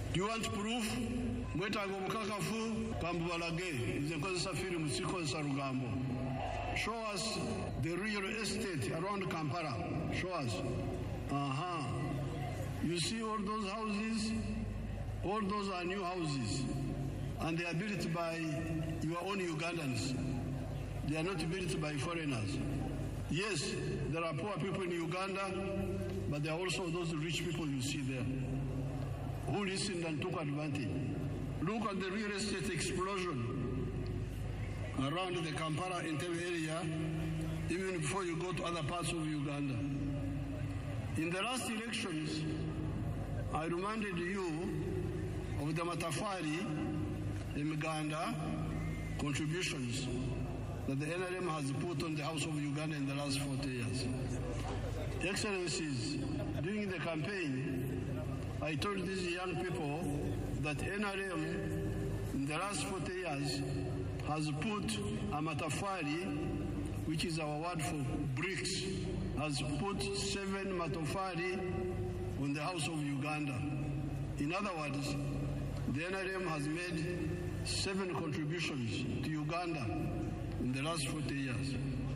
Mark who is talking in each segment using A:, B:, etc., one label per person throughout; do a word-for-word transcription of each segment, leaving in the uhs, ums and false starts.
A: Do you want proof? Mwetaga omukakafu kambubalage nze nkozesa firimu sikozesa lugambo. Show us the real estate around Kampala. Show us. Uh-huh. You see all those houses? All those are new houses. And they are built by your own Ugandans. They are not built by foreigners. Yes, there are poor people in Uganda, but there are also those rich people you see there who listened and took advantage. Look at the real estate explosion around the Kampala interior area, even before you go to other parts of Uganda. In the last elections, I reminded you of the Matafari in Uganda contributions that the N R M has put on the House of Uganda in the last forty years. Excellencies, during the campaign, I told these young people that N R M in the last forty years has put a matafari, which is our word for bricks, has put seven matafari on the House of Uganda. In other words, the N R M has made seven contributions to Uganda in the last forty years.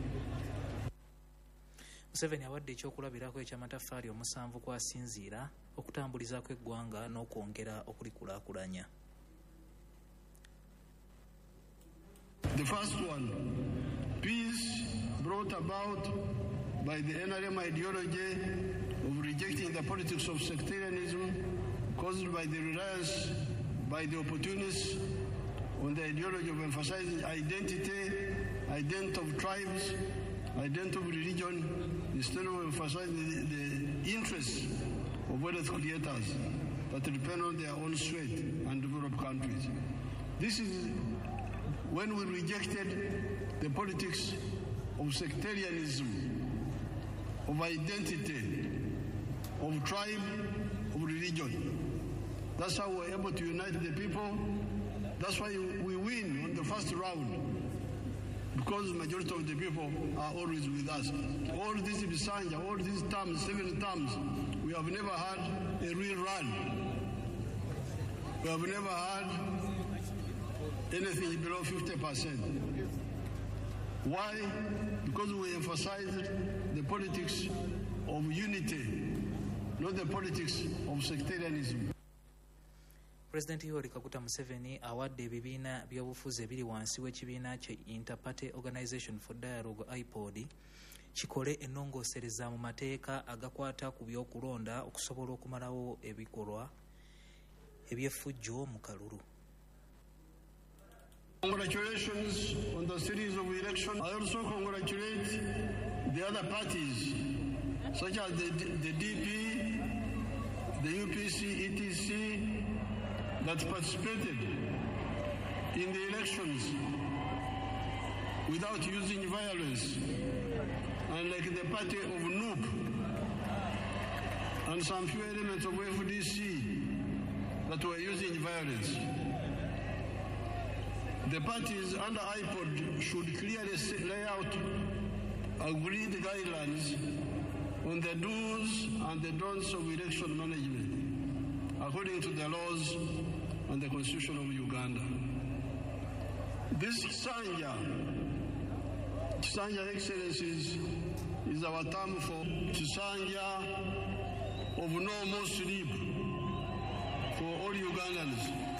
B: Museveni awadde ekyokulabirako eky'amataffaali omusanvu kwasinziira okutambulizaako eggwanga n'okwongera okulikulaakulanya.
A: The first one, peace brought about by the N R M ideology of rejecting the politics of sectarianism caused by the reliance by the opportunists on the ideology of emphasizing identity, identity of tribes, identity of religion, instead of emphasizing the, the interests of wealth creators that depend on their own sweat and developed countries. This is when we rejected the politics of sectarianism, of identity, of tribe, of religion. That's how we're able to unite the people. That's why we win on the first round, because the majority of the people are always with us. All these Bisanja, all these terms, seven terms, we have never had a real run. We have never had anything below fifty percent. Why? Because we emphasized the politics of unity, not the politics of sectarianism.
B: President Yoweri Kaguta Museveni awadde ebibiina by'obufuzi ebiri wansi w'ekibiina kye Interparty Organization for Dialogue I P O D kikole ennongoosereza mu mateeka agakwata ku by'okulonda okusobola okumalawo ebikolwa eby'effujjo mu kalulu.
A: Congratulations on the series of elections. I also congratulate the other parties, such as the, the D P, the U P C, E T C, that participated in the elections without using violence, and like the party of N U P and some few elements of F D C that were using violence. The parties under I P O D should clearly lay out agreed guidelines on the do's and the don'ts of election management according to the laws and the Constitution of Uganda. This Kisanja, Kisanja Excellencies, is our term for Kisanja of no more sleep for all Ugandans.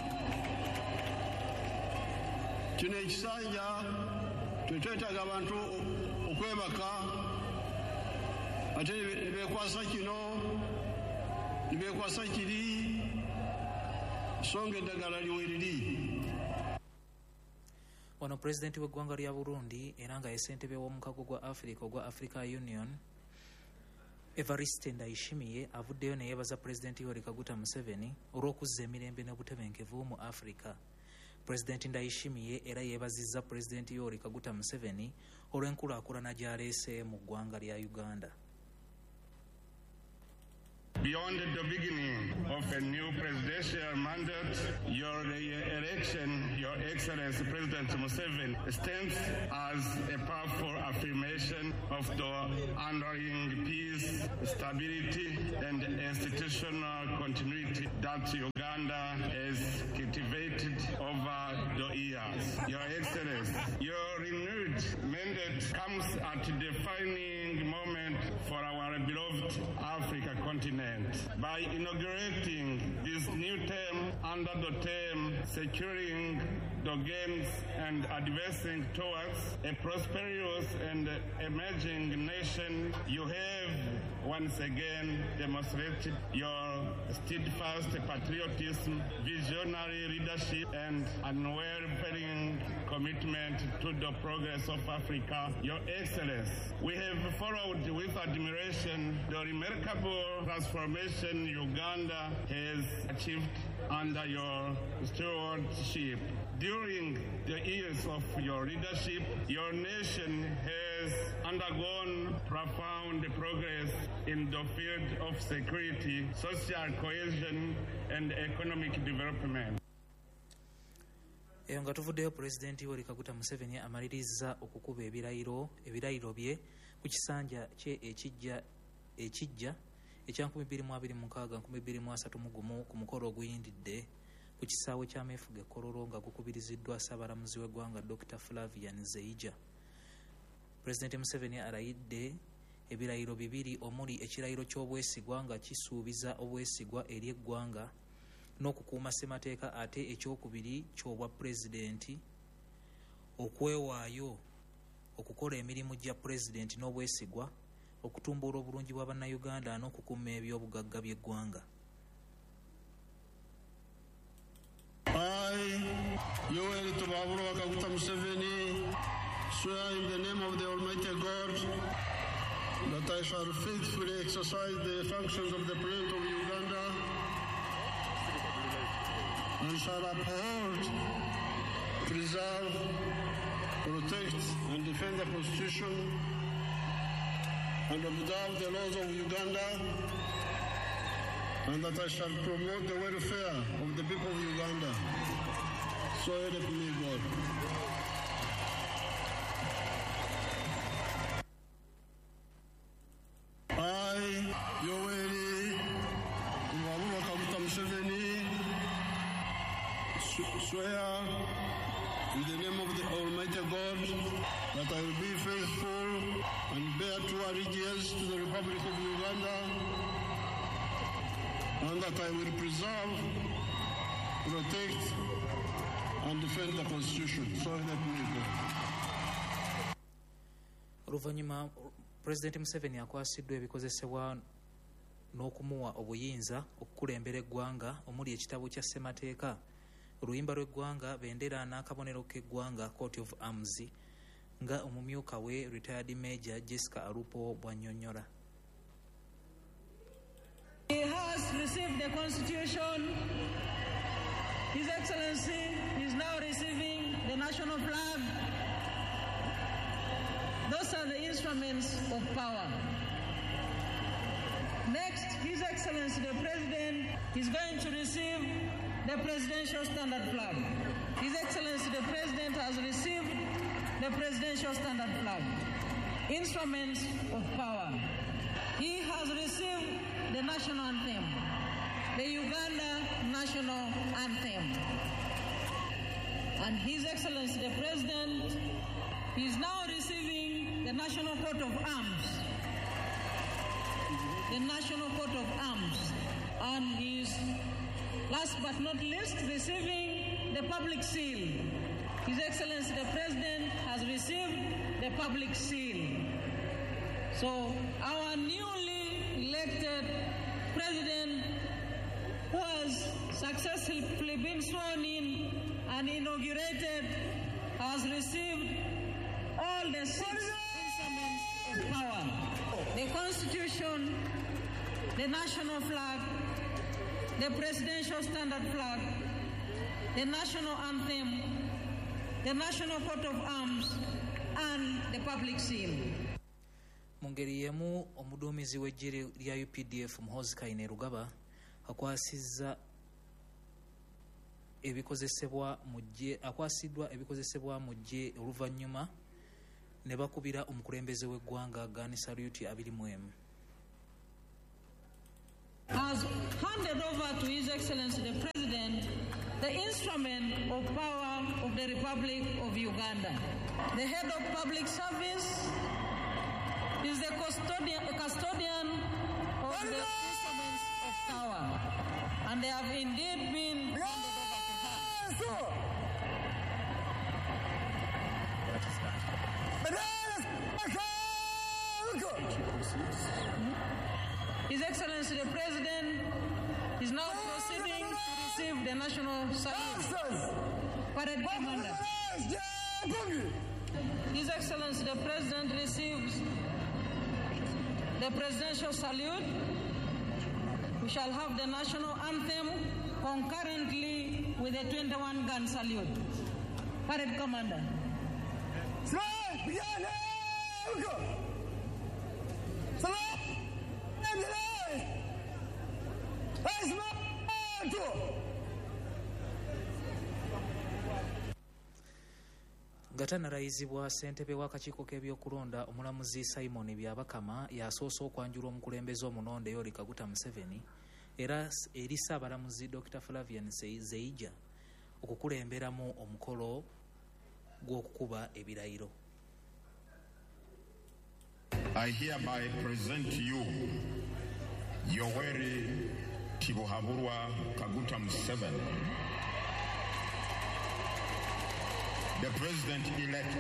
A: Kino ekisanja twetwetaaga abantu okwebaka ate nebekwasa kino nebekwasa kiri songa eddagala liweriri.
B: Ono Pulezidenti w'eggwanga lya Burundi era nga ye ssentebe w'omukago gwa Africa ogwa Africa Union Evariste Ndayishimiye avuddeyo ne yeebaza Pulezidenti Yoweri Kaguta Museveni olw'okuzza emirembe n'obutebenkevu mu Africa. Pulezidenti Ndayishimiye era yeebazizza Pulezidenti Yoweri Kaguta Museveni olw'enkulaakulana gy'aleese mu ggwanga lya Uganda.
C: beyond the beginning of a new presidential mandate, your election, Your Excellency President Museveni, stands as a powerful affirmation of the underlying peace, stability, and institutional continuity that Uganda has cultivated over the years. Your Excellency, your renewed mandate comes at a defining moment for our beloved Africa continent. By inaugurating this new term under the term Securing the Gains and Advancing Towards a Prosperous and Emerging Nation, you have once again demonstrated your steadfast patriotism, visionary leadership, and unwavering commitment to the progress of Africa. Your Excellency, we have followed with admiration the remarkable transformation Uganda has achieved under your stewardship. During the years of your leadership, your nation has undergone profound progress in the field of security, social cohesion, and economic development.
B: Eyo nga tuvuddeyo Pulezidenti Yoweri Kaguta Museveni amaliriza okukuba ebirayiro ebirayiro bye ku kisanja kye ekijja ekijja ekya nkumi bbiri mu abiri mu nkaaga nkumi bbiri mu asatu mu gumu ku mukolo oguyindidde ku kisaawe ky'ameefuga e Kololo nga gukubiriziddwa Ssaabalamuzi w'eggwanga Doctor Flavian Nzeyija. Pulezidenti Museveni alayidde ebirayiro bibiri omuli ekirayiro ky'obwesigwa nga kisuubiza obwesigwa eri eggwanga n'okukuuma ssemateeka, ate ekyokubiri ky'obwa pulezidenti okwewaayo okukola emirimu gya pulezidenti n'obwesigwa, okutumbula obulungi bwa bannayuganda n'okukuuma eby'obugagga by'eggwanga.
A: I, Yoweri Tobaburo Kaguta Museveni, swear in the name of the Almighty God that I shall faithfully exercise the functions of the President of Uganda and shall uphold, preserve, protect, and defend the Constitution and observe the laws of Uganda, and that I shall promote the welfare of the people of Uganda. So help me God. I, Yoweri Tobaburo Kaguta Museveni, swear in the name of the Almighty God that I will be faithful and bear true allegiance to the Republic of Uganda, and that I will preserve, protect, and defend the Constitution. So help me God.
B: Oluvannyuma Pulezidenti Museveni akwasiddwa ebikozesebwa n'okumuwa obuyinza okukulembera eggwanga omuli ekitabo kya ssemateeka, oluyimba lw'eggwanga, bendera n'akabonero k'eggwanga Coat of Arms nga omumyuka we retired Major Jessica Alupo bw'annyonnyola.
D: He has received the Constitution. His Excellency is now receiving the national flag. Those are the instruments of power. Next, His Excellency the President is going to receive the Presidential Standard Flag. His Excellency the President has received the Presidential Standard Flag. Instruments of power. He has received the national anthem, the Uganda national anthem. And His Excellency the President is now receiving the National Coat of Arms. The National Coat of Arms. And he is, last but not least, receiving the public seal. His Excellency the President has received the public seal. So our newly elected President, who has successfully been sworn in and inaugurated, has received all the six instruments of power: the Constitution, the national flag, the Presidential Standard Flag, the national anthem, the national coat of arms, and the public seal.
B: Mu ngeri y'emu omuduumizi w'eggye lya U P D F Muhoozi Kainerugaba akwasizza ebikozesebwa mu ggye akwasiddwa ebikozesebwa mu ggye oluvannyuma ne bakubira omukulembeze w'eggwanga Gun Salute abiri mu emu.
D: Has handed over to His Excellency the President the instrument of power of the Republic of Uganda. The head of public service is the custodian, custodian of the instruments of power, and they have indeed been handed over to her. His Excellency the President is now proceeding to receive the national salute. Parade Commander. His Excellency the President receives the presidential salute. We shall have the national anthem concurrently with the twenty-one gun salute. Parade Commander.
B: Nga tannarayizibwa ssentebe w'akakiiko k'ebyokulonda omulamuzi Simon Byabakama yasoose okwanjula omukulembeze omunonde Yoweri Kaguta Museveni era eri Ssaabalamuzi Doctor Flavian Zeija okukulemberamu omukolo gw'okukuba ebirayiro.
E: I hereby present to you Yoweri Tibuhaburwa Kaguta Museveni, the President-elect,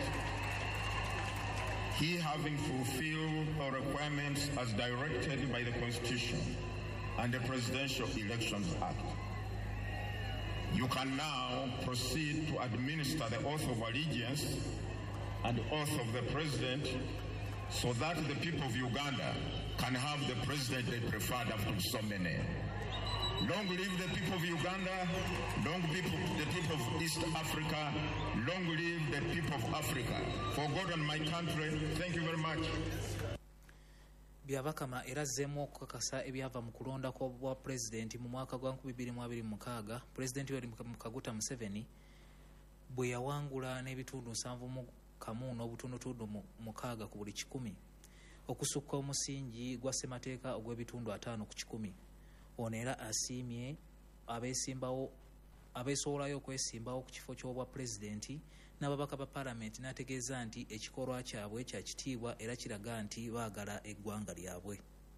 E: he having fulfilled all requirements as directed by the Constitution and the Presidential Elections Act. You can now proceed to administer the oath of allegiance and oath of the President so that the people of Uganda can have the President they preferred after so many. Long live the people of Uganda, long live the people of East Africa, long live the people of Africa. For God and my country, thank you very much.
B: Byabakama era azzeemu okukakasa ebyava mu kulonda kw'obwa pulezidenti mu mwaka gwa nkumi bbiri mu abiri mu mukaaga pulezidenti Yoweri Kaguta Museveni bwe yawangula n'ebitundu nsanvu mu kamu n'obutundutundu mukaaga ku buli kikumi okusukka omusingi gwa ssemateeka ogw'ebitundu ataano ku kikumi. Ono era asiimye abeesimbawo abeesowolayo okwesimbawo ku kifo ky'obwa pulezidenti n'ababaka ba paalamenti n'ategeeza nti ekikolwa kyabwe kya kitiibwa era kiraga nti baagala eggwanga lyabwe.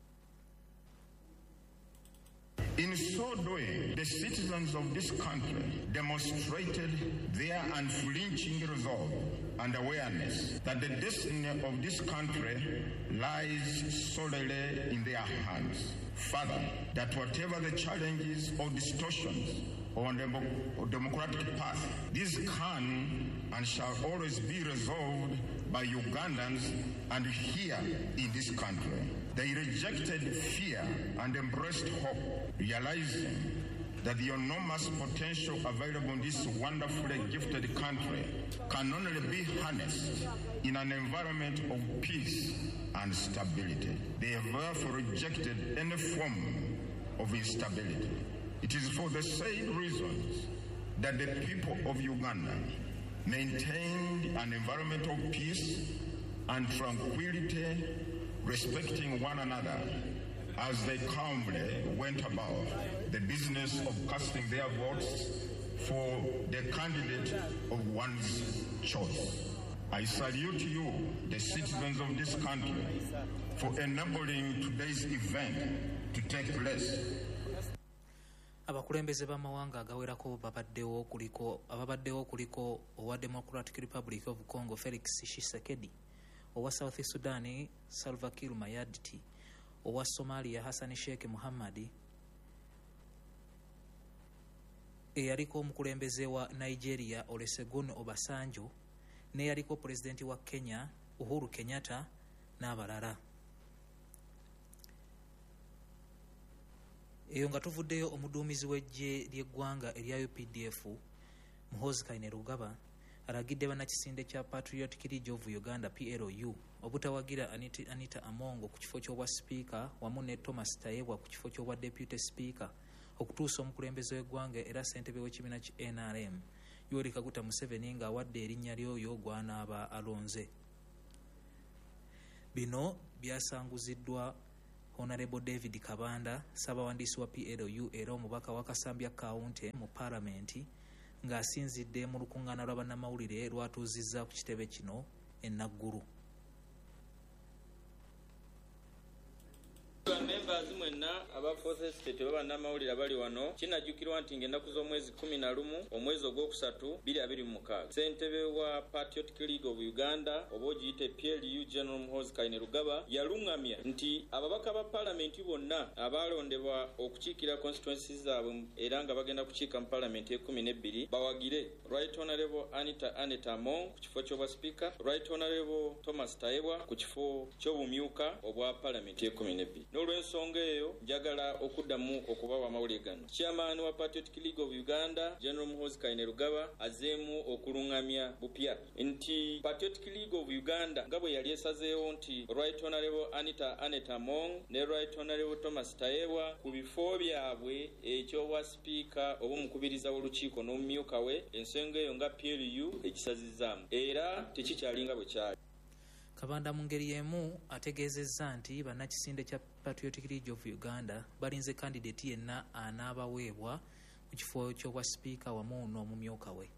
E: In so doing, the citizens of this country demonstrated their unflinching resolve and awareness that the destiny of this country lies solely in their hands. Further, that whatever the challenges or distortions on the democratic path, these can and shall always be resolved by Ugandans and here in this country. They rejected fear and embraced hope, realizing that the enormous potential available in this wonderfully gifted country can only be harnessed in an environment of peace and stability. They have therefore rejected any form of instability. It is for the same reasons that the people of Uganda maintained an environment of peace and tranquility, respecting one another as they calmly went about the business of casting their votes for the candidate of one's choice. I salute you, the citizens of this country, for enabling today's event to take place.
B: Abakulembeze b'amawanga agawerako babaddewo kuliko ababaddewo kuliko owa Democratic Republic of Congo Felix Tshisekedi, owa South Sudan Salva Kiir Mayardit, owa Somalia Hassan Sheikh Mohamud, eyaliko omukulembeze wa Nigeria Olusegun Obasanjo, neyaliko pulezidenti wa Kenya Uhuru Kenyatta n'abalala. Eyo nga tuvuddeyo omuduumizi w'eggye ly'eggwanga erya U P D F Muhoozi Kainerugaba alagidde bannakisinde kya Patriotic League of Uganda P L U obutawagira Anita, Anita Amongo ku kifo ky'obwa speaker wamu ne Thomas Tayebwa ku kifo ky'obwa deputy speaker okutuusa omukulembeze w'eggwanga era ssentebe w'ekibiina ki N R M Yoweri Kaguta Museveni ng'awadde erinnya ly'oyo gw'anaaba alonze. Bino byasanguziddwa Honorable David Kabanda, Ssaabawandiisi wa P L U era omubaka wa Kasambya County mu Paalamenti ng'asinzidde mu lukuŋŋaana lwa bannamawulire lwatuuzizza ku kitebe kino e Naggulu.
F: Members mwenna aba Forces State bannamawulire abali wano kinajjukirwa nti ng'ennaku z'omwezi kumi na lumu omwezi ogwokusatu bbiri abiri mu mukaaga ssentebe wa Patriotic League of Uganda oba ogiyite P L U General Muhoozi Kainerugaba yaluŋŋamya nti ababaka ba paalamenti bonna abalondebwa okukiikira constituencies zaabwe era nga bagenda kukiika mu paalamenti ekumi n'ebbiri bawagire Right Honorable Anita Aneta Among ku kifo ky'obwa Speaker, Right Honorable Thomas Tayebwa ku kifo ky'obumyuka obwa paalamenti ekumi n'ebbiri. N'olw'ensonga eyo njagala okuddamu okubawa amawulire gano. Chairman wa Patriotic League of Uganda General Muhoozi Kainerugaba azeemu okuluŋŋamya bupya nti Patriotic League of Uganda nga bwe yali esazeewo nti Right Honorable Anita Aneta Among ne Right Honorable Thomas Tayebwa ku bifo byabwe ekyobwa Speaker oba omukubiriza w'olukiiko n'omumyuka we, ensonga eyo nga P L U ekisazizzaamu era tekikyalinga bwe kyali.
B: Kabanda mu ngeri y'emu ategeezezza nti bannakisinde kya Patriotic League of Uganda balinze kandidate yenna anaabaweebwa ku kifo ky'obwa Speaker wamu n'omumyuka we.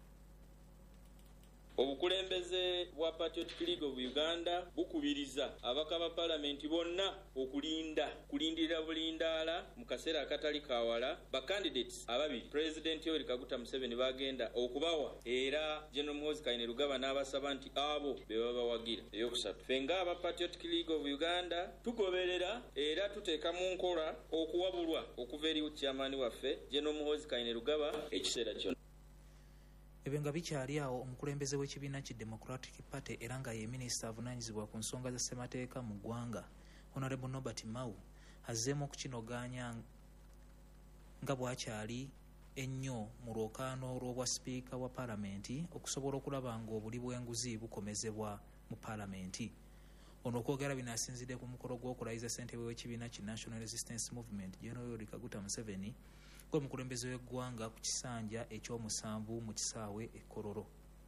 F: Obukulembeze bwa Patriotic League of Uganda bukubiriza abaka ba paalamenti bonna okulinda kulindirira bulindaala mu kaseera akatali kawala ba candidates ababiri President Yoweri Kaguta Museveni bagenda okubawa era General Muhoozi Kainerugaba n'abasaba nti abo be babawagira. Eyokusatu, fenga aba Patriotic League of Uganda tugoberera era tuteeka mu nkola okuwabulwa okuva eri chairman waffe General Muhoozi Kainerugaba ekiseera kyonna.
B: Ebyo nga bikyali awo omukulembeze w'ekibiina ki Democratic Party era nga ye minisita avunaanyizibwa ku nsonga za ssemateeka mu ggwanga Honorable Norbert Mao azzeemu okukinoganya nga bwakyali ennyo mu lwokaano lw'obwa sipiika wa paalamenti okusobola okulaba ng'obuli bw'enguzi bukomezebwa mu paalamenti. Ono okwogera bino asinzidde ku mukolo gw'okulayiza ssentebe w'ekibiina ki National Resistance Movement General Yoweri Kaguta Museveni ng'omukulembeze w'eggwanga ku kisanja eky'omusanvu mu kisaawe e Kololo.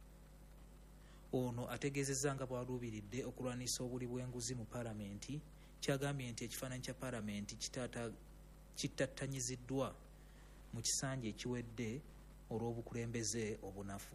B: Ono ategeezezza nga bw'aluubiridde okulwanisa obuli bw'enguzi mu paalamenti, kyagambye nti ekifaananyi kya paalamenti kitattanyiziddwa mu kisanja ekiwedde olw'obukulembeze obunafu.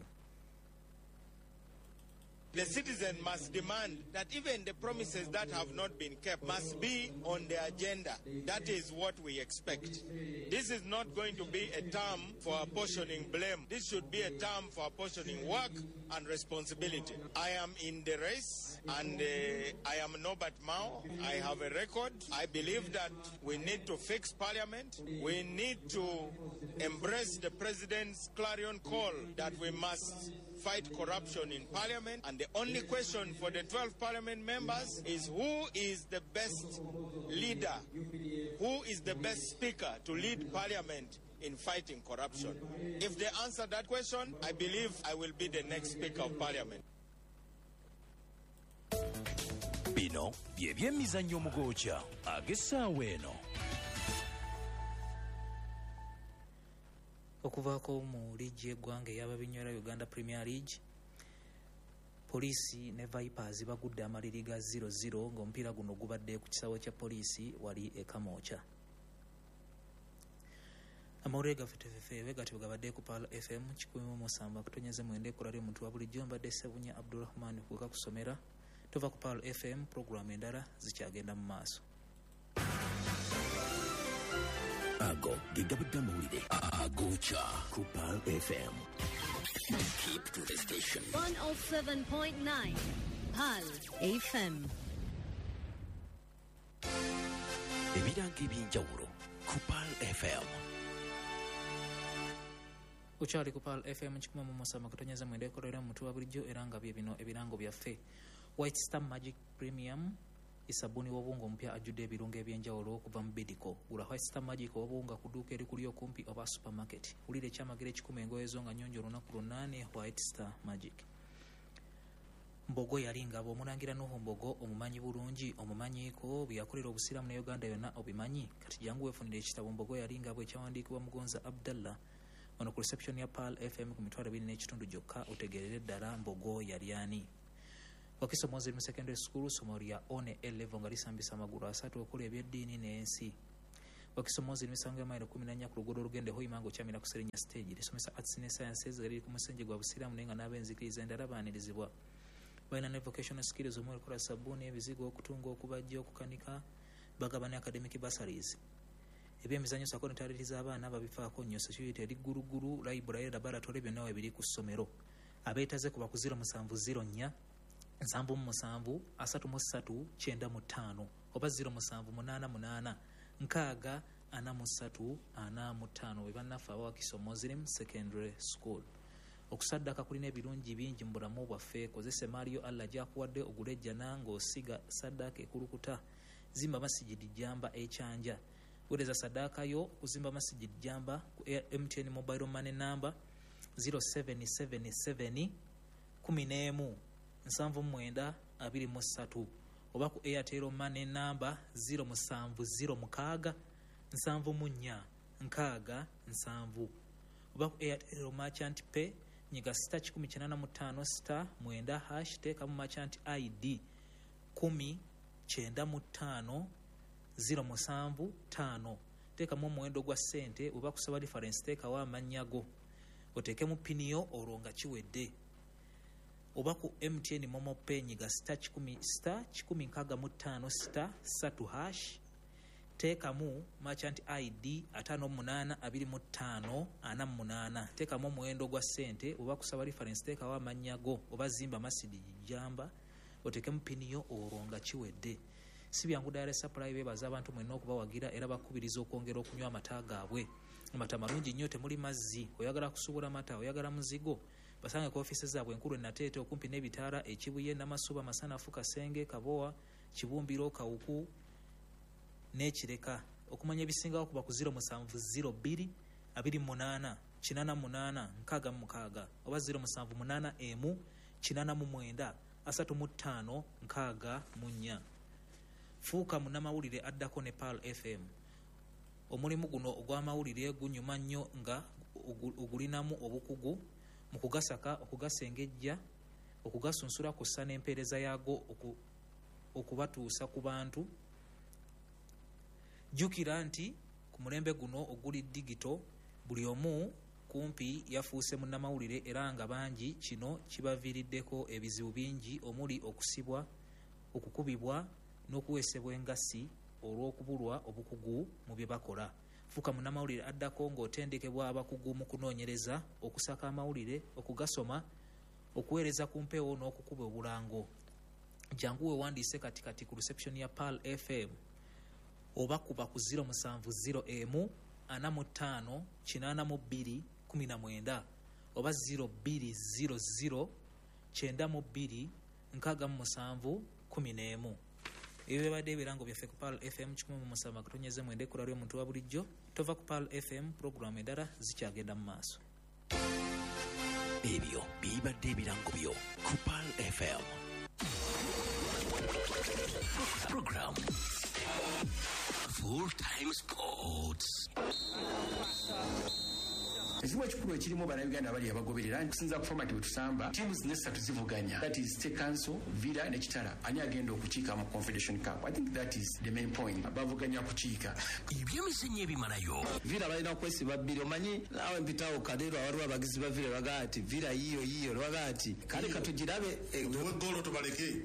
G: The citizen must demand that even the promises that have not been kept must be on the agenda. That is what we expect. This is not going to be a term for apportioning blame. This should be a term for apportioning work and responsibility. I am in the race and uh, I am Norbert Mao. I have a record. I believe that we need to fix Parliament. We need to embrace the President's clarion call that we must fight corruption in Parliament, and the only question for the twelve Parliament members is who is the best leader, who is the best speaker to lead Parliament in fighting corruption. If they answer that question, I believe I will be the next Speaker of Parliament.
H: Bino bye by'emizannyo mugookya ag'essaawa eno.
B: Okuvaako mu liigi y'eggwanga ey'ababinyola Uganda Premier League, poliisi ne Vipers bagudde amaliri ga zero zero ng'omupiira guno gubadde ku kisaawe kya poliisi wali e Kamoocha. Amawulire gaffe tefefeewe gatyo gabadde ku Pal F M kikumi mu musanvu akutonyeze mwende ekolali omuntu wa bulijjo mbadde Ssebunya Abdulrahman kuka kusomera. Tova ku Pal F M, puroguramu endala zikyagenda mu maaso.
H: Ago gigabudde amawulire agoocha ku Pal F M. Keep to the station.
I: one oh seven point nine Pal F M.
H: Ebiranga eby'enjawulo ku Pal F M.
B: Ukyali ku Pal F M kikumi mu musanvu akutonyeza mwende ekolera omuntu wa bulijjo era nga bye bino ebirango byaffe. White Star Magic Premium isabuni w'obuwunga omupya ajjudde ebirungo eby'enjawulo okuva mu Bidco. Gula White Star Magic w'obuwunga ku dduuka erikuli okumpi oba supermarket. Wulira ekyamagero ekikumi engoye zo nga nnyonjo olunaku lunaane White Star Magic. Mbogo yali ngabo omulangira Nuhu Mbogo omumanyi bulungi omumanyiiko byakolera obusiraamu ne Uganda yonna obimanyi kati jangu weefunire ekitabo Mbogo yali ngabo ekyawandiikibwa Mugonza Abdallah ono ku reception ya Pearl F M ku mitwalo abiri n'ekitundu gyokka otegerere ddala Mbogo yali ani. Wakiso Moses mu secondary school somo lya one A level nga lisambisa amagulu asatu okola ebyeddiini n'ensi. Wakiso Moses misango y'amairo kumi na nnya ku luguudo olugende Hoimango Kyamira ku Serenya stage lisomesa arts ne sciences eriri ku musingi gwa busiraamu naye nga n'ab'enzikiriza endala baanirizibwa. Balina ne vocational skills omwe okukola sabbuuni ebizigo okutunga okubajja okukanika bagabana academic bursaries. Ebyemizannyo sako netaaliriza abaana babifaako nnyo security eri ggulugulu library laboratory byonna webiri ku ssomero. Abeetaze kuba ku zero musanvu zero nnya nsanvu mu musanvu asatu mu ssatu kyenda mu ttaano oba zero musanvu munaana munaana nkaaga ana mu ssatu ana mu ttaano we bannaffe abawakiso Muslim Secondary School. Okusaddaka kulina ebirungi bingi mu bulamu bwaffe. Kozesa Mario Allah gyakuwadde ogule ejjana ng'osiga saddaka ekulukuta. Zimba masijidi jamba ekyanja. Weereza saddaka yo kuzimba masijidi jamba ku M T N mobile money number zero seven seven seven kumi n'emu nsanvu mwenda abiri mu ssatu oba ku Airtel money number zero musanvu zero mukaaga nsanvu mu nnya nkaaga nsanvu oba ku Airtel merchant pay nyiga star kikumi kinaana mu ttaano star mwenda hash teekamu merchant I D kumi kyenda mu ttaano zero musanvu ttaano teekamu omuwendo gwa ssente oba kusaba reference teekawo amannya go oteekemu piniyo olwo nga kiwedde. Oba ku M T N Momo Pay nyiga star kikumi star kikumi nkaaga mu ttaano star ssatu hash teekamu merchant I D ataano munaana abiri mu ttaano ana mu munaana teekamu omuwendo gwa ssente oba kusaba reference teekawo amannya go oba zimba masidi jamba oteekemu piniyo olwo nga kiwedde. Si byangu Dayala Supply beebaza abantu mwenna okubawagira era bakubiriza okwongera okunywa amata gaabwe. Amata malungi nnyo temuli mazzi. Oyagala kusuubula mata oyagala muzigo basange ku ofiisi zaabwe enkulu e Nateete okumpi n'ebitaala ekibuye Namasuba Masanafu Kasenge Kabowa Kibumbiro Kawuku n'Ekireka. Okumanya ebisingawo kuba ku zero musanvu zero bbiri abiri munaana kinaana munaana nkaaga mu mukaaga oba zero musanvu munaana emu kinaana mu mwenda asatu mu ttaano nkaaga mu nnya. Fuuka munnamawulire addako ne Pearl F M. Omulimu guno ogw'amawulire gunyuma nnyo nga ogulinamu obukugu mu kugasaka okugasengejja okugasunsula kussa n'empeereza yaago okubatuusa ku bantu. Jjukira nti ku mulembe guno oguli digito buli omu kumpi yafuuse munnamawulire era nga bangi kino kibaviiriddeko ebizibu bingi omuli okusibwa okukubibwa n'okuweesebwa engassi olw'okubulwa obukugu mu bye bakola. Fuuka munnamawulire addako ng'otendekebwa abakugu mu kunoonyereza okusaka amawulire okugasoma okuweereza ku mpewo n'okukuba obulango. Jangu weewandiise katikati ku reception ya Pearl F M oba kuba ku zero musanvu zero emu ana mu ttaano kinaana mu bbiri kumi na mwenda oba zero bbiri zero zero kyenda mu bbiri nkaaga mu musanvu kumi n'emu. Ebyo bibadde ebirango byaffe ku Pearl F M kikumi mu musanvu akatonyeze mwenda ekkula ly'omuntu wa bulijjo. Tova ku Pearl F M puroguramu endala zikyagenda mu maaso.
H: Ebyo bibadde ebirango byo ku Pearl F M. Program Full Time Sports.
J: Ekimu ekikulu ekirimu bannayuganda bali abagoberera nkusinza ku format bwe tusamba tiimu zino essatu zivuganya, that is State Council, Villa ne Kitala. Ani agenda okukiika mu Confederation Cup? I think that is the main point. Bavuganya kukiika
H: ebyemizannyo ebimalayo.
K: Villa balina okwesiba bbiri. Omanyi naawe mpitawo kadero waliwo abagizi ba Villa bagaa ati Villa yiyo yiyo lwaga ati kale katugirabe
L: golo tubaleke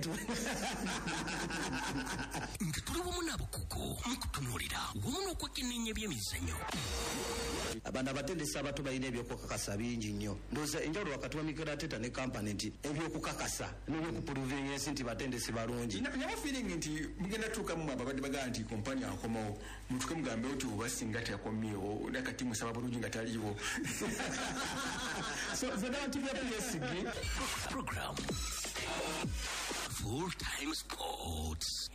H: nga tuli wamu n'abakugu mu kutunuulira wamu n'okwekenneenya ebyemizannyo.
K: Abantu abatendesi abato balina ebyokukakasa bingi nnyo. Ndowooza enjawulo wakati wa Mikel Arteta ne kampani nti ebyokukakasa n'ebyokupuluvinga ensi nti batendesi balungi.
J: Naba feeling nti mugenda tuukamu ababadde bagaa nti kompani akomawo mutuke mugambe oti oba singa teyakomyewo nakati musaba bulungi nga taliiwo. So zonna nti byabyesige
H: program Full Time Sports.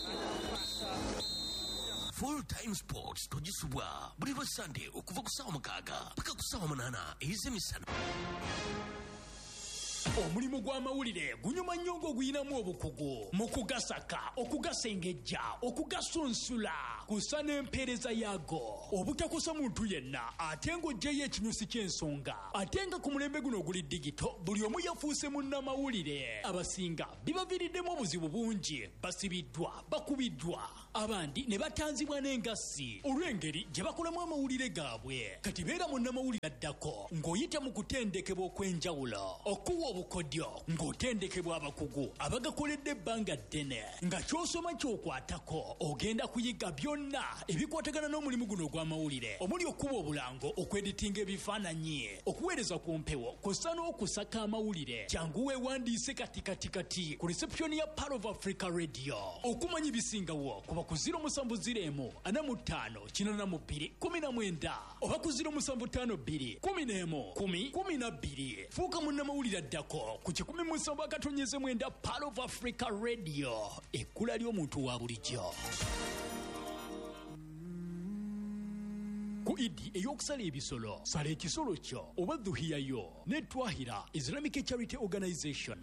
H: Full Time Sports togisubwa buli lwa Sunday okuva ku ssaawa mukaaga paka ku ssaawa munaana ez'emisana.
L: Omulimu gw'amawulire gunyuma nnyo ng'oguyinamu obukugu mu kugasaka, okugasengejja, okugasunsula, kusa n'empeereza yaago. Obutakosa muntu yenna ate ng'oggyeyo ekinyusi ky'ensonga. Ate nga ku mulembe guno oguli digito, buli omu yafuuse munnamawulire. Abasinga bibaviiriddemu obuzibu bungi, basibiddwa, bakubiddwa. Abandi ne batanzibwa n'engassi olw'engeri gye bakolamu amawulire gaabwe. Kati beera munnamawulire addako ng'oyita mu kutendekebwa okw'enjawulo, okuwa obukodyo ng'otendekebwa abakugu abagakoledde ebbanga ddene, nga ky'osoma ky'okwatako ogenda kuyiga byonna ebikwatagana n'omulimu guno ogw'amawulire, omuli okuba obulango, okweditinga ebifaananyi, okuweereza ku mpewo, kussa n'okusaka amawulire. Kyangu weewandiise kati kati kati ku reception ya Pearl of Africa Radio. Okumanya ebisingawo kuba ku ziro musanvu ziro emu ana mu ttaano kinaana mu bbiri kumi na mwenda oba ku ziro musanvu ttaano bbiri kumi n'emu kumi kumi na bbiri. Fuuka munnamawulire addako ku kikumi mu nsanvu akatonnyeze mwenda Pearl of Africa Radio, ekkula ly'omuntu wa bulijjo. Ku idi ey'okusala ebisolo, sala ekisolo kyo oba dhuhiyayo ne Twahira Islamic Charity Organization.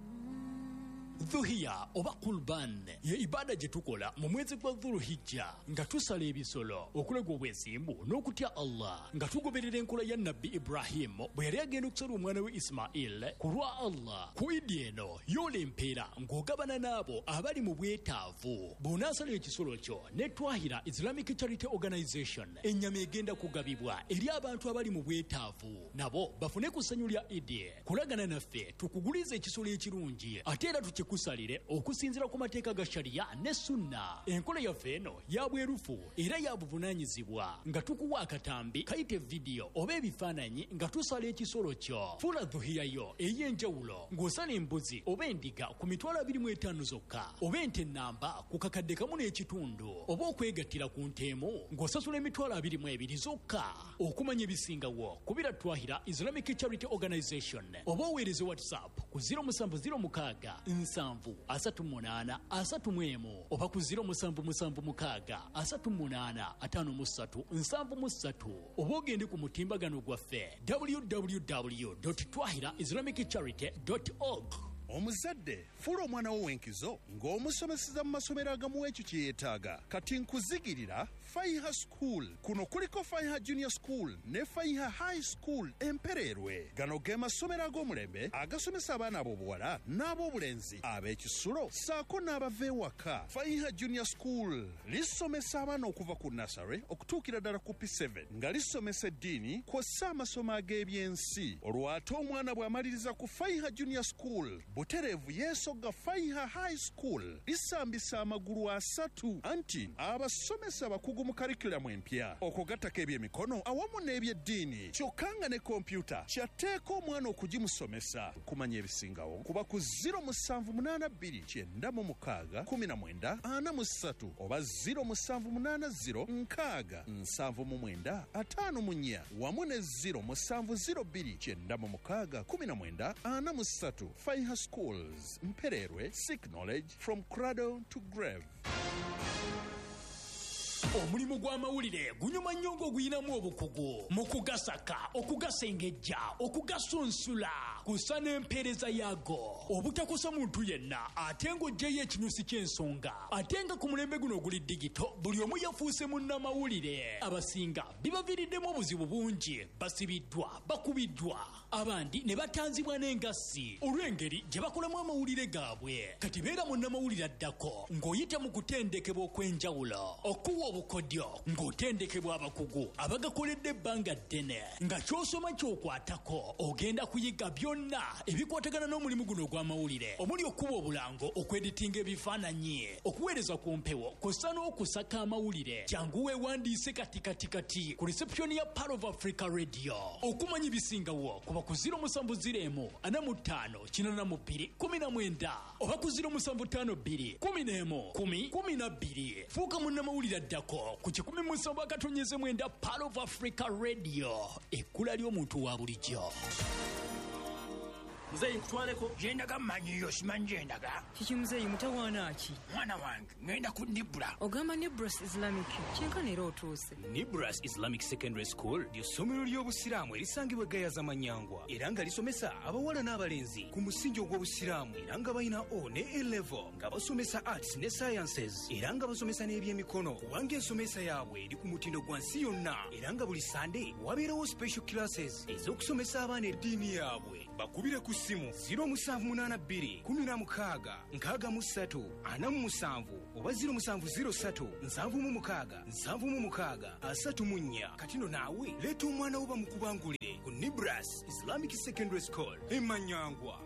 L: Dhuhiya oba Qurban ye ibada gye tukola mu mwezi gwa Dhulhijja nga tusala ebisolo okulaga obwesimbu n'okutya Allah, nga tugoberera enkola ya Nabbi Ibrahim bwe yali agenda okusala omwana we Ismail ku lwa Allah. Ku idi eno yoola empeera ng'ogabana n'abo abali mu bwetaavu. Bw'onaasala ekisolo kyo ne Twahira Islamic Charity Organization, ennyama egenda kugabibwa eri abantu abali mu bwetaavu, nabo bafune ku ssanyu lya idi. Kulagana naffe tukugulize ekisolo ekirungi ate era tuki kusalire okusinzira ku mateeka ga sharia ne sunna. Enkola yaffe eno ya bwerufu era ya buvunaanyizibwa, nga tukuwa akatambi kayite vidiyo oba ebifaananyi nga tusala ekisolo kyo. Fuula dhuhiyayo ey'enjawulo ng'osala embuzi oba endiga ku mitwalo abiri mu etaano zokka, oba ente ennamba ku kakadde kamu n'ekitundu, oba okwegattira ku nteemu ng'osasula emitwalo abiri mu ebiri zokka. Okumanya ebisingawo kubira Twahira Islamic Charity Organization oba oweereze WhatsApp ku ziro musanvu ziro mukaaga nsanvu asatu munaana asatu mu emu oba ku ziro musanvu musanvu mukaaga asatu munaana ataano mu ssatu nsanvu mu ssatu, oba ogende ku mutimbagano gwaffe w w w dot twahira islamic charity dot org.
M: Omuzadde fuula omwana wo w'enkizo ng'omusomeseza mu masomero agamuwa ekyo kye yeetaaga. Kati nkuzigirira Faiha School. Kuno kuliko Faiha Junior School ne Faiha High School Empererwe. Gano ge masomero ag'omulembe agasomesa abaana ab'obuwala n'ab'obulenzi ab'ekisulo saako n'abava ewaka. Faiha Junior School lisomesa abaana okuva ku nursery okutuukira ddala ku P seven, nga lisomesa eddiini kw'ossa amasomo ag'ebyensi. Olwo ate omwana bw'amaliriza ku Faiha Junior School, butereevu yeesogga Faiha High School lisambisa amagulu asatu, anti abasomesa bakugu mu karikulamu empya okugattako ebyemikono awamu n'ebyeddiini, kyokka nga ne kompyuta kyatteeka omwana okugimusomesa. Kumanya ebisingawo kuba ku ziro musanvu munaana bbiri kyenda mu mukaaga kumi na mwenda ana mu ssatu oba ziro musanvu munaana ziro nkaaga nsanvu mu mwenda ataano mu nnya wamu ne ziro musanvu ziro bbiri kyenda mu mukaaga kumi na mwenda ana mu ssatu. Faiha Schools, Mpererwe, seek knowledge from cradle to grave.
L: Omulimu gw'amawulire gunyuma nnyo ng'oguyinamu obukugu mu kugasaka, okugasengejja, okugasunsula, kusa n'empeereza yaago. Obutakosa muntu yenna ate ng'oggyeyo ekinyusi ky'ensonga. Ate nga ku mulembe guno oguli digito, buli omu yafuuse munnamawulire. Abasinga bibaviiriddemu obuzibu bungi, basibiddwa, bakubiddwa. Abandi ne batanzibwa n'engassi olw'engeri gye bakolamu amawulire gaabwe. Kati beera munnamawulire addako ng'oyita mu kutendekebwa okw'enjawulo, okuwa obukodyo ng'otendekebwa abakugu abagakoledde ebbanga ddene, nga ky'osoma ky'okwatako ogenda kuyiga byonna ebikwatagana n'omulimu guno ogw'amawulire, omuli okuba obulango, okweditinga ebifaananyi, okuweereza ku mpewo, kussa n'okusaka amawulire. Kyangu weewandiise kati kati kati ku reception ya Pearl of Africa Radio. Okumanya ebisingawo kuba ku ziro musanvu ziro emu ana mu ttaano kinaana mu bbiri kumi na mwenda oba ku ziro musanvu ttaano bbiri kumi n'emu kumi kumi na bbiri. Fuuka munnamawulire addako ku kikumi mu nsanvu akatonnyeze mwenda Pearl of Africa Radio, ekkula ly'omuntu wa bulijjo.
N: muzeeyi nkutwaleko gyendaga mmanyiyo simanyi gyendaga
O: kiki muzeeyi mutawaana ki
N: mwana wange ngenda ku nibula
O: ogamba nibras islamic kyenkana era otuuse
P: nibras islamic secondary school ly'essomero ly'obusiraamu erisangibwa gayaza manyangwa era nga lisomesa abawala n'abalenzi ku musingi ogw'obusiraamu era nga balina o ne elevo nga basomesa arts ne sciences era nga basomesa n'ebyemikono kubanga ensomesa yaabwe eri ku mutindo gwa nsi yonna era nga buli sande wabeerawo special classes ez'okusomesa abaana eddiini yaabwe bakubire ku ssimu ziro musanvu munaana bbiri kumi na mukaaga nkaaga mu ssatu ana mu musanvu oba ziro musanvu ziro ssatu nsanvu mu mukaaga nsanvu mu mukaaga asatu mu nnya kati no naawe leeta omwana wo bamukubangulire ku nibras islamic secondary school emanyangwa.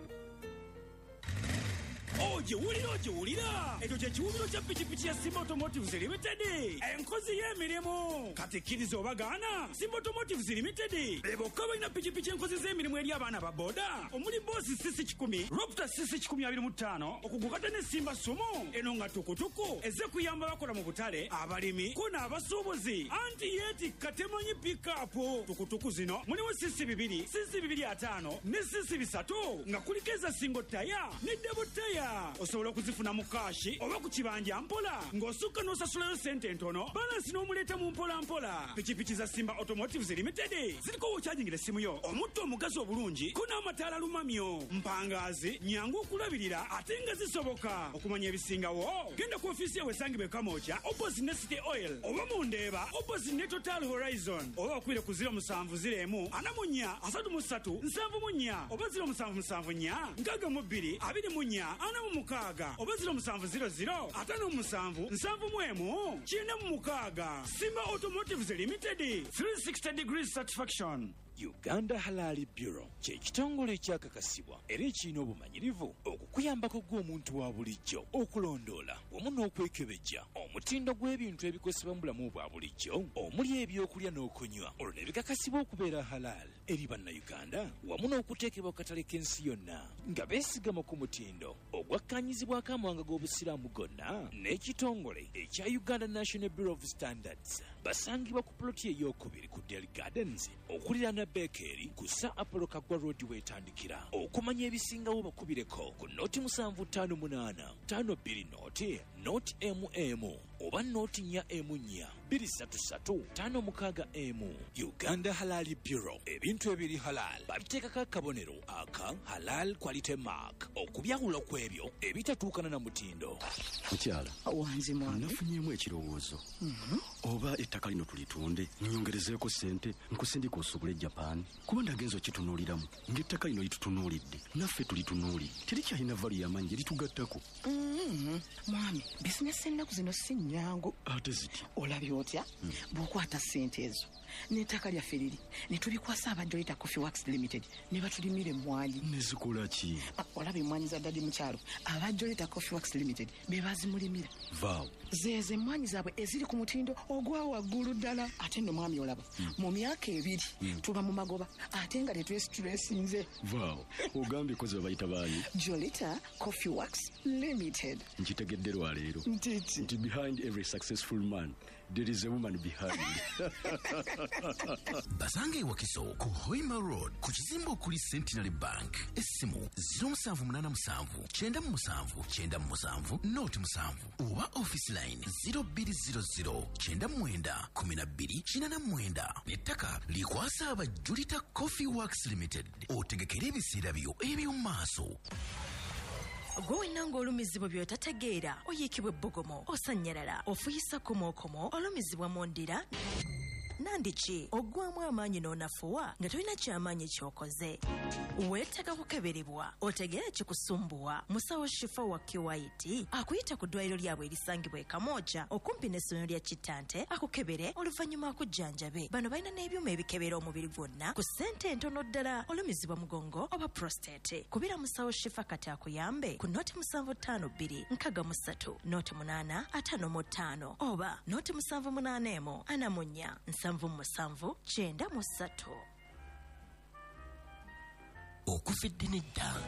N: oje wulira oje wulira ekyo kyekiwumiro kya pikipiki ya Simba Automotives Limited enkozi y'emirimu katikkiriza obagaana Simba Automotives Limited bebokka balina pikipiki enkozi z'emirimu eri abaana ba boda omuli boosi sisi kikumi Raptor sisi kikumi abiri mu ttaano okugukata ne Simba Sumo eno nga tukutuku eze kuyamba bakola mu butale abalimi ko n'abasuubuzi anti yeetikka temanyi pikapu tukutuku zino mulimu sisi bibiri sisi bibiri ataano ne sisi bisatu nga kuliko eza singo taya ne debo taya osobola okuzifuna mu kaashi oba ku kibanja mpola ng'osukka n'osasulayo sente ntono balansi n'omuleeta mu mpola mpola pikipiki za Simba Automotives Limited ziriko wokyajingira essimu yo omutto omugazi obulungi ko n'amataala lumamyo mpangaazi nyangu okulabirira ate nga zisoboka okumanya ebisingawo genda ku ofiisi yawe esangibwa e Kamwokya opposite ne City Oil oba mu Ndeeba opposite ne Total Horizon oba okubire ku ziro musanvu ziro emu ana mu nnya asatu mu ssatu nsanvu mu nnya oba ziro musanvu musanvu nnya nkaaga mu bbiri abiri mu nnya ana mu mukaaga oba ziro musanvu ziro ziro ataano mu musanvu nsanvu mu emu kyenda mu mukaaga. Simba Automotives Limited three sixty degrees satisfaction.
Q: Uganda Halali Bureau ky'ekitongole ekyakakasibwa era ekirina obumanyirivu okukuyambako gw'omuntu wa bulijjo okulondoola wamu n'okwekebejja omutindo gw'ebintu ebikozesebwa mu bulamu bwa bulijjo omuli ebyokulya n'okunywa olwo ne bikakasibwa okubeera halal eri bannayuganda wamu n'okuteekebwa ku katale k'ensi yonna nga beesigama ku mutindo ogwakkanyizibwako amawanga g'obusiraamu gonna n'ekitongole ekya Uganda National Bureau of Standards basangibwa ku ploti ey'okubiri ku Dairy Gardens okuliraana Bekeri ku Sir Apollo Kagwa Road weetandikira. Okumanya ebisingawo bakubireko ku noti musanvu ttaano munaana ttaano bbiri noti noti emu emu oba noti nnya emu nnya bbiri ssatu ssatu ttaano mukaaga emu. Uganda Halali Bureau ebintu ebiri halal babiteekako akabonero aka halal quality mark okubyawula ku ebyo ebitatuukana na mutindo.
R: Mukyala
S: wanzi mwana
R: nafunyemu ekirowoozo oba ettaka lino tulitunde nyongerezeeko ssente nkusindika osubule Japan kuba ndagenza okitunuuliramu ng'ettaka lino litutunuulidde naffe tulitunuulidde terikyalina valu y'amaanyi eritugattako.
S: mwami bizinesi ennaku zino si nnyangu
R: ate ziti
S: olabye otya bw'okwata ssente ezo n'ettaka lyaffe liri ne tulikwasa abajolita Coffee Works Limited ne batulimira emmwanyi.
R: nezikola ki?
S: olaba emmwanyi za ddadi mukyalo abajolita Coffee Works Limited be bazimulimira
R: vaawo
S: zeeze emmwanyi zaabwe eziri ku mutindo ogwa waggulu ddala ate nno mwami olaba mu myaka ebiri tuba mu magoba ate nga tetwesitulesinze.
R: vaawo ogambye kozi babayita baani?
S: Jolita Coffee Works Limited.
R: nkitegedde lwaleero
S: ntiti
R: nti behind every successful man there is a woman behind.
H: Basange Wakiso ku Hoima Road ku kizimbo kuli Centenary Bank essimu ziro musanvu munaana musanvu kyenda mu musanvu kyenda mu musanvu noti musanvu oba office line ziro bbiri ziro ziro kyenda mu mwenda kumi na bbiri kinaana mu mwenda n'ettaka likwasa aba Julita Coffee Works Limited otegekera ebiseera byo eby'omu maaso.
T: Gwe wenna ng'olumizibwa by'otategeera oyiikibwa ebbogomo osanyalala ofuyisa komookomo olumizibwa mu ndira nandiki oggwamu amaanyi n'onafuwa nga tolina kyamaanyi ky'okoze weetaaga kukeberebwa otegeere kikusumbuwa musawo Shifa wa Kiwaiti akuyita ku ddwaliro lyabwe erisangibwa e Kamwokya okumpi n'essomero lya Kitante akukebere oluvannyuma akujjanjabe. Bano balina n'ebyuma ebikebera omubiri gwonna ku ssente entono ddala olumizibwa mugongo oba prostate. Kubira musawo Shifa kati akuyambe ku noti musanvu ttaano bbiri nkaaga mu ssatu noti munaana ataano mu ttaano oba noti musanvu munaana emu ana mu nnya nsanvu musanvu kyenda mu ssatu.
H: Okufidde nedda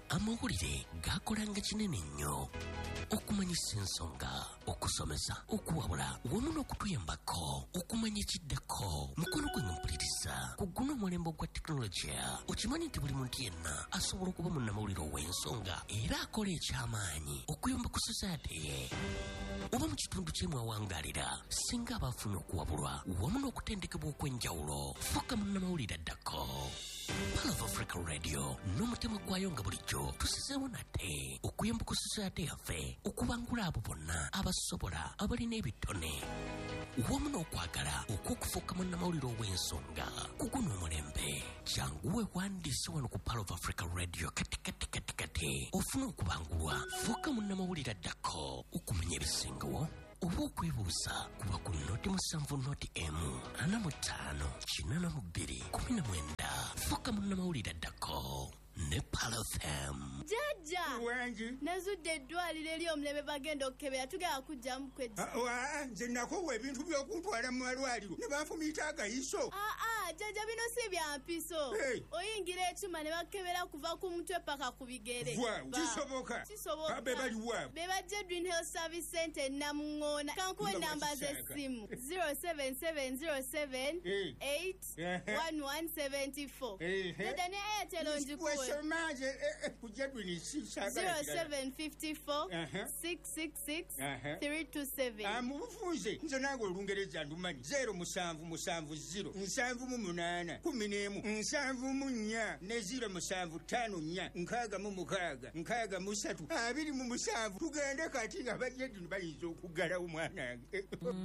H: amawulire gakolanga kinene nnyo okumanyisa ensonga okusomesa okuwabula wamu n'okutuyambako okumanya ekiddako mukono gwe mpuliriza ku guno omulembe gwa tekinologiya okimanyi nti buli muntu yenna asobola okuba munnamawulire ow'ensonga era akola eky'amaanyi okuyamba ku sosayate ye oba mu kitundu kyemwawangalira singa abafuna okuwabulwa wamu n'okutendekebwa okw'enjawulo fuka munnamawulire addako Pal of Africa Radio n'omutima gwayo nga bulijjo tusizeewo nate okuyamba ku sosayate yaffe okubangula abo bonna abasobola abalina ebitone wamu n'okwagala okw'okufuuka munnamawulire ow'ensonga ku guno omulembe kyanguwe wandiise wano ku Pal of Africa Radio kati kati kati kati ofuna okubangulwa fuuka munnamawulire addako okumanya ebisingawo oba okwebuuza kuba ku noti musanvu noti emu ana mu ttaano kinana mu bbiri kumi na mwenda fuuka munnamawulire addako ne Pal F M.
U: Jajja
N: wangi
U: nazudde eddwaliro eri omulebe bagenda okukebera tugenda kujjamu kweddi
N: nze nakowa ebintu by'okuntwala mu malwaliro ne banfumiita agayiso
U: aa jajja bino si bya mpiso oyingira ekyuma ne bakebera kuva ku mutwe paka ku bigere
N: kisoboka
U: kisoboka
N: be baliwa
U: be bajja Green Health Service Center namuŋŋoona kankuwa enamba z'essimu zero seven seven zero seven eight one one seven four dada ne Airtel onjikuwe
N: Somaje kujja Green
U: zero seven five four six six six three two seven
N: amubufunze nze nange olungereza ndumanyi zero musanvu musanvu zero nsanvu mu munaana kumi n'emu nsanvu mu nnya ne zero musanvu ttaano nnya nkaaga mu mukaaga nkaaga mu ssatu abiri mu musanvu tugende kati nga bajja dino bayinza okuggalawo mwanange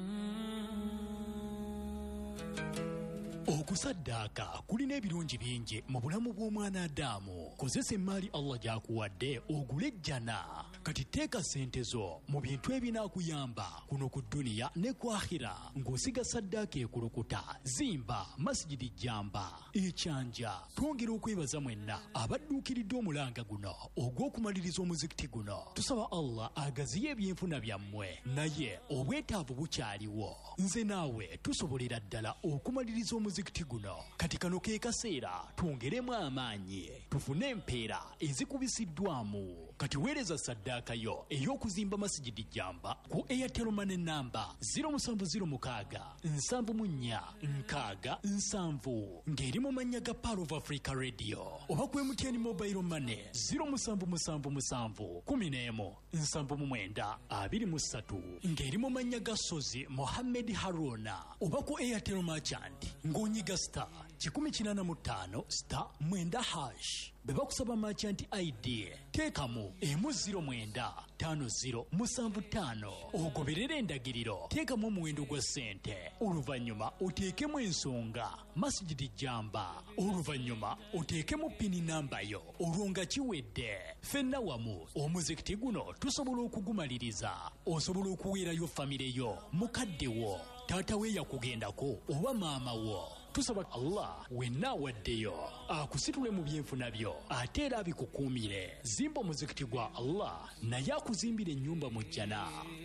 L: okusaddaaka kulina ebirungi bingi mu bulamu bw'omwana Adamu. Kozesa emmaali Allah gy'akuwadde ogule ejjana. Kati teeka ssente zo mu bintu ebinaakuyamba kuno ku dduniya ne ku akhira ng'osiga saddaaka ekulukuta. Zimba masjidi jjamba ekyanja. Twongera okwebaza mwenna abadduukiridde omulanga guno ogw'okumaliriza omuzikiti guno. Tusaba Allah agaziye ebyenfuna byammwe naye obwetaavu bukyaliwo. Nze naawe tusobolera ddala okumaliriza omuzikiti guno. Kati kano ke kaseera twongeremu amaanyi tufune empeera ezikubisiddwamu. Kati weereza saddaaka yo ey'okuzimba masjidi jjamba ku Airtel Money namba zero seven zero six nsanvu mu nnya nkaaga nsanvu ng'eri mu mannya ga Pal of Africa Radio oba ku M T N Mobile Money zero seven seven seven kumi n'emu nsanvu mu mwenda abiri mu ssatu ng'eri mu mannya ga Sozi Mohammed Haruna oba ku Airtel Merchant ng'onyiga star kikumi kinana mu ttaano star mwenda hash. Beba kusaba merchant I D teekamu emu ziro mwenda ttaano ziro musanvu ttaano ogoberera endagiriro teekamu omuwendo gwa ssente oluvannyuma oteekemu ensonga masjidi jjamba oluvannyuma oteekemu pini namba yo olwo nga kiwedde. Ffenna wamu omuzikiti guno tusobola okugumaliriza. Osobola okuweerayo famire yo mukadde wo taata we yakugendako oba maama wo. Tusaba Allah wenna awaddeyo akusitule mu byenfuna byo ate era abikukuumire. Zimba omuzikiti gwa Allah naye akuzimbira ennyumba mu jjana.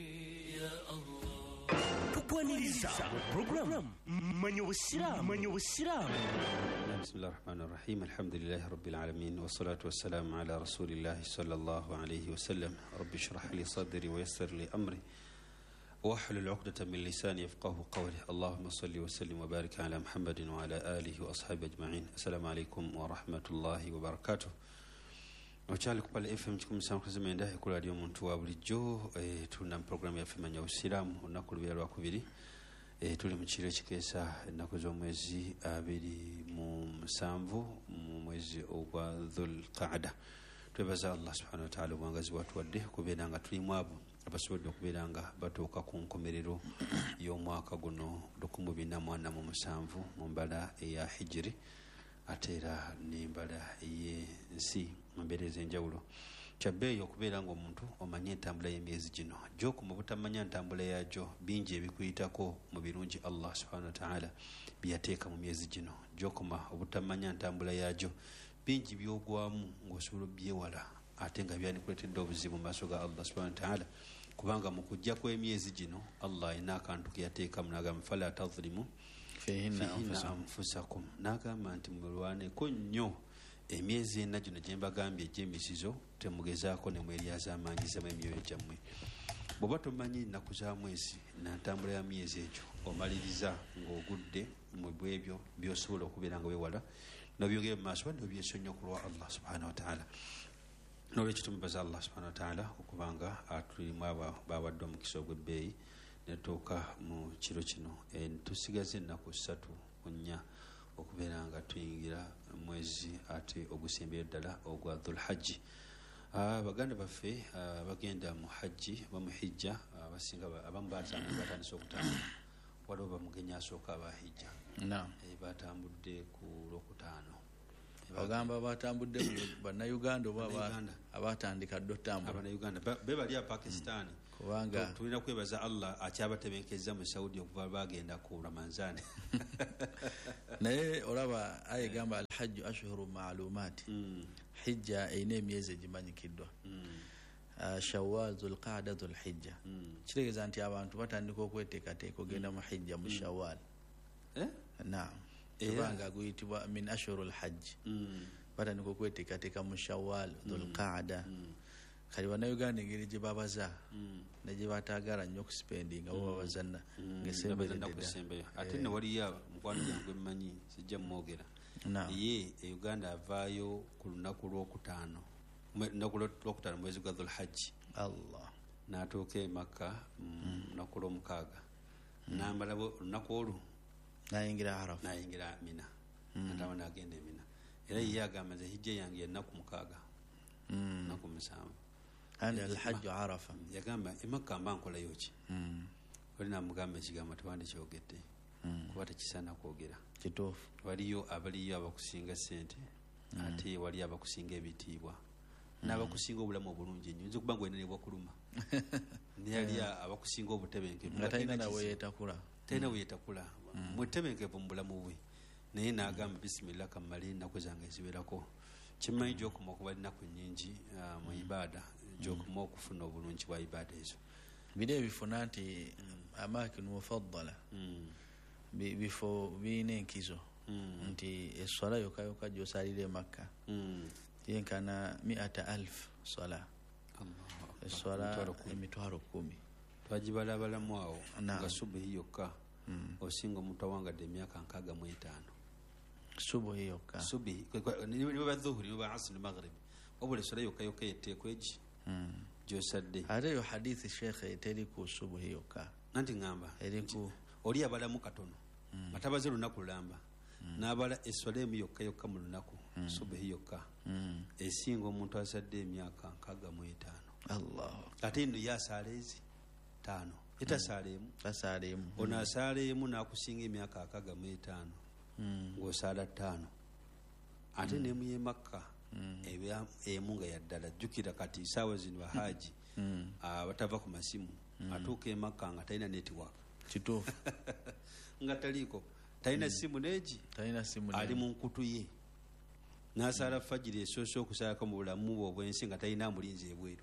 V: Tukwaniriza program manyi obusiraamu manyi obusiraamu.
W: Bismillahir Rahmanir Rahim. Alhamdulillahi Rabbil Alamin wassalatu wassalamu ala rasulillahi sallallahu alayhi wa sallam. Rabbi shrah li sadri wa yassir li amri واحلل عقدة من لساني يفقه قولي. اللهم صل وسلم وبارك على محمد وعلى آله وأصحابه أجمعين. السلام عليكم ورحمة الله وبركاته. Ochali kupale F M chikumu sana kuzima endahe kula diyo muntu wa bulijjo. E, tuna programu ya F M anya usilamu unakulubira lwa kubiri. E, tuli mchile chikesa nakuzo mwezi abiri mu msamvu mwezi ogwa Dhul Qaada. Twebaza Allah subhanahu wa ta'ala wangazi watu wadde kubeda nga tuli mwabu abasobodde okubeera nga batuuka ku nkomerero y'omwaka guno lukumi bina mu ana mu musanvu mu mbala eya hijiri ate era n'embala ey'ensi mu mbeera ez'enjawulo. Kyabbeeyi okubeera ng'omuntu omanye entambula y'emyezi gino gy'oku mu butamanya ntambula yagyo bingi ebikuyitako mu birungi Allah subhanahu wa ta'ala byateeka mu myezi gino gy'okuma obutamanya ntambula yagyo bingi byogwamu ng'osobola obyewala ate nga byandikuleetedde obuzibu mu maaso ga Allah subhanahu wa ta'ala kubanga mu kujja kw'emyezi gino Allah alina akantu ke yateekamu n'agamba fala tadhlimu fihinna anfusakum n'agamba nti mulwaneko nnyo emyezi ena gino gye mbagambye egy'emisizo temugezaako ne mweryaza amaanyizamu emyoyo gyammwe. bw'oba tomanyi nnaku za mwezi nantambula ya myezi egyo omaliriza ng'ogudde mu bwebyo by'osobola okubeera nga wewala nobyogere mu maaso wadde obyesonyiwa okulwa Allah subhanahu wa ta'ala. N'olwekyo tumubaza Allah subhanahu wa ta'ala okubanga atulimu abo bawadde omukisa ogw'ebbeeyi ne tuuka mu kiro kino tusigaze ennaku ssatu ku nnya okubeera nga tuyingira mwezi ate ogusembeyo ddala ogwa dhul hajji. Baganda baffe bagenda mu hajji bamu hijja abasinga abamu batandise okutambula waliwo bamugenyi asooka abahijja batambudde ku lwokutaano.
A: Bagamba batambudde bannayuganda oba abatandika dde otambula
W: abannayuganda be bali a Pakistan kubanga tulina kwebaza Allah akyabatebenkezza mu Saudi okuva bagenda ku Ramadhan.
A: naye olaba ayegamba alhajju ashhuru maalumaati hijja eyina emyezi egimanyikiddwa shawwal zulqaada zulhijja kitegeeza nti abantu batandika okweteekateeka ogenda mu hijja mu shawwal naam kubanga guyitibwa min ashhuru lhajji batandika okweteekateeka mu shawwal zulqaada kali bannayuganda engeri gye babaza ne gye bataagala nnyo okusipendinga bo babazanna
W: ngaesemberedde ate ne waliyo mukwano gwange mmanyi sijja mmwogera ye e Uganda avaayo ku lunaku lwokutaano lunaku lwokutaano mwezi gwa dhulhajji
A: Allah
W: n'atuuka e Makka lunaku lwomukaaga nambala lunaku olwo
A: nayingira Arafa
W: nayingira Mina nataba n'agenda e Mina era ye agamba nze hijja yange yennaku mukaaga naku musanvu
A: andi alhajju Arafa
W: yagamba e Makka mba nkolayo ki oli namugamba ekigambo tewandikyogedde kuba tekisaana kwogera
A: kituufu
W: waliyo abaliyo abakusinga sente ate waliyo abakusinga ebitiibwa n'abakusinga obulamu obulungi ennyo nze kuba nga olina ne bwakuluma neyali abakusinga obutebenkevu
A: nga talina nawe yeetakula
W: talina we yeetakula mutebenkevu mu bulamu bwe naye n'agamba bisimillah kammale ennaku zange ziwerako kimanyi gyokuma okuba ennaku nnyingi mu ibaada gyokuma okufuna obulungi bwa ibaada ezo
A: biri ebifuna nti amaakinu mufaddala bifo birina enkizo nti eswala yokayoka gyosalira e Makka yenkana miata alf swala eswala emitwalo kumi
W: twagibalabalamu awo nga subuhi yokka osinga omuntu awangadde emyaka nkaaga mu etaano
A: subuhi yokka
W: subuhi niba dhuhuri niba asri maghrib wabula eswala yokka yokka yeteekwa egi gyosadde
A: ate yo hadithi shekhe teri ku subuhi yokka
W: nanti ngamba
A: eriku
W: oli abalamu katono batabaze lunaku lulamba n'abala eswala emu yokka yokka mu lunaku subuhi yokka esinga omuntu asadde emyaka nkaaga mu etaano
A: Allah
W: ate nno yasaala ezi taano etasaala emu
A: tasaala emu
W: ono asaala emu n'akusinga emyaka akaaga mu etaano ng'osaala ttaano ate n'emu y'e Makka eba emu nga yaddala jjukira kati saawa zino bahaaji abatava ku masimu atuuka e Makka nga talina netiwaaka
A: kituufu
W: nga taliiko talina simu neegi ali mu nkutu ye n'asaala fajiri esoose okusaalako mu bulamu bwe obwensi nga talina amulinzi ebweru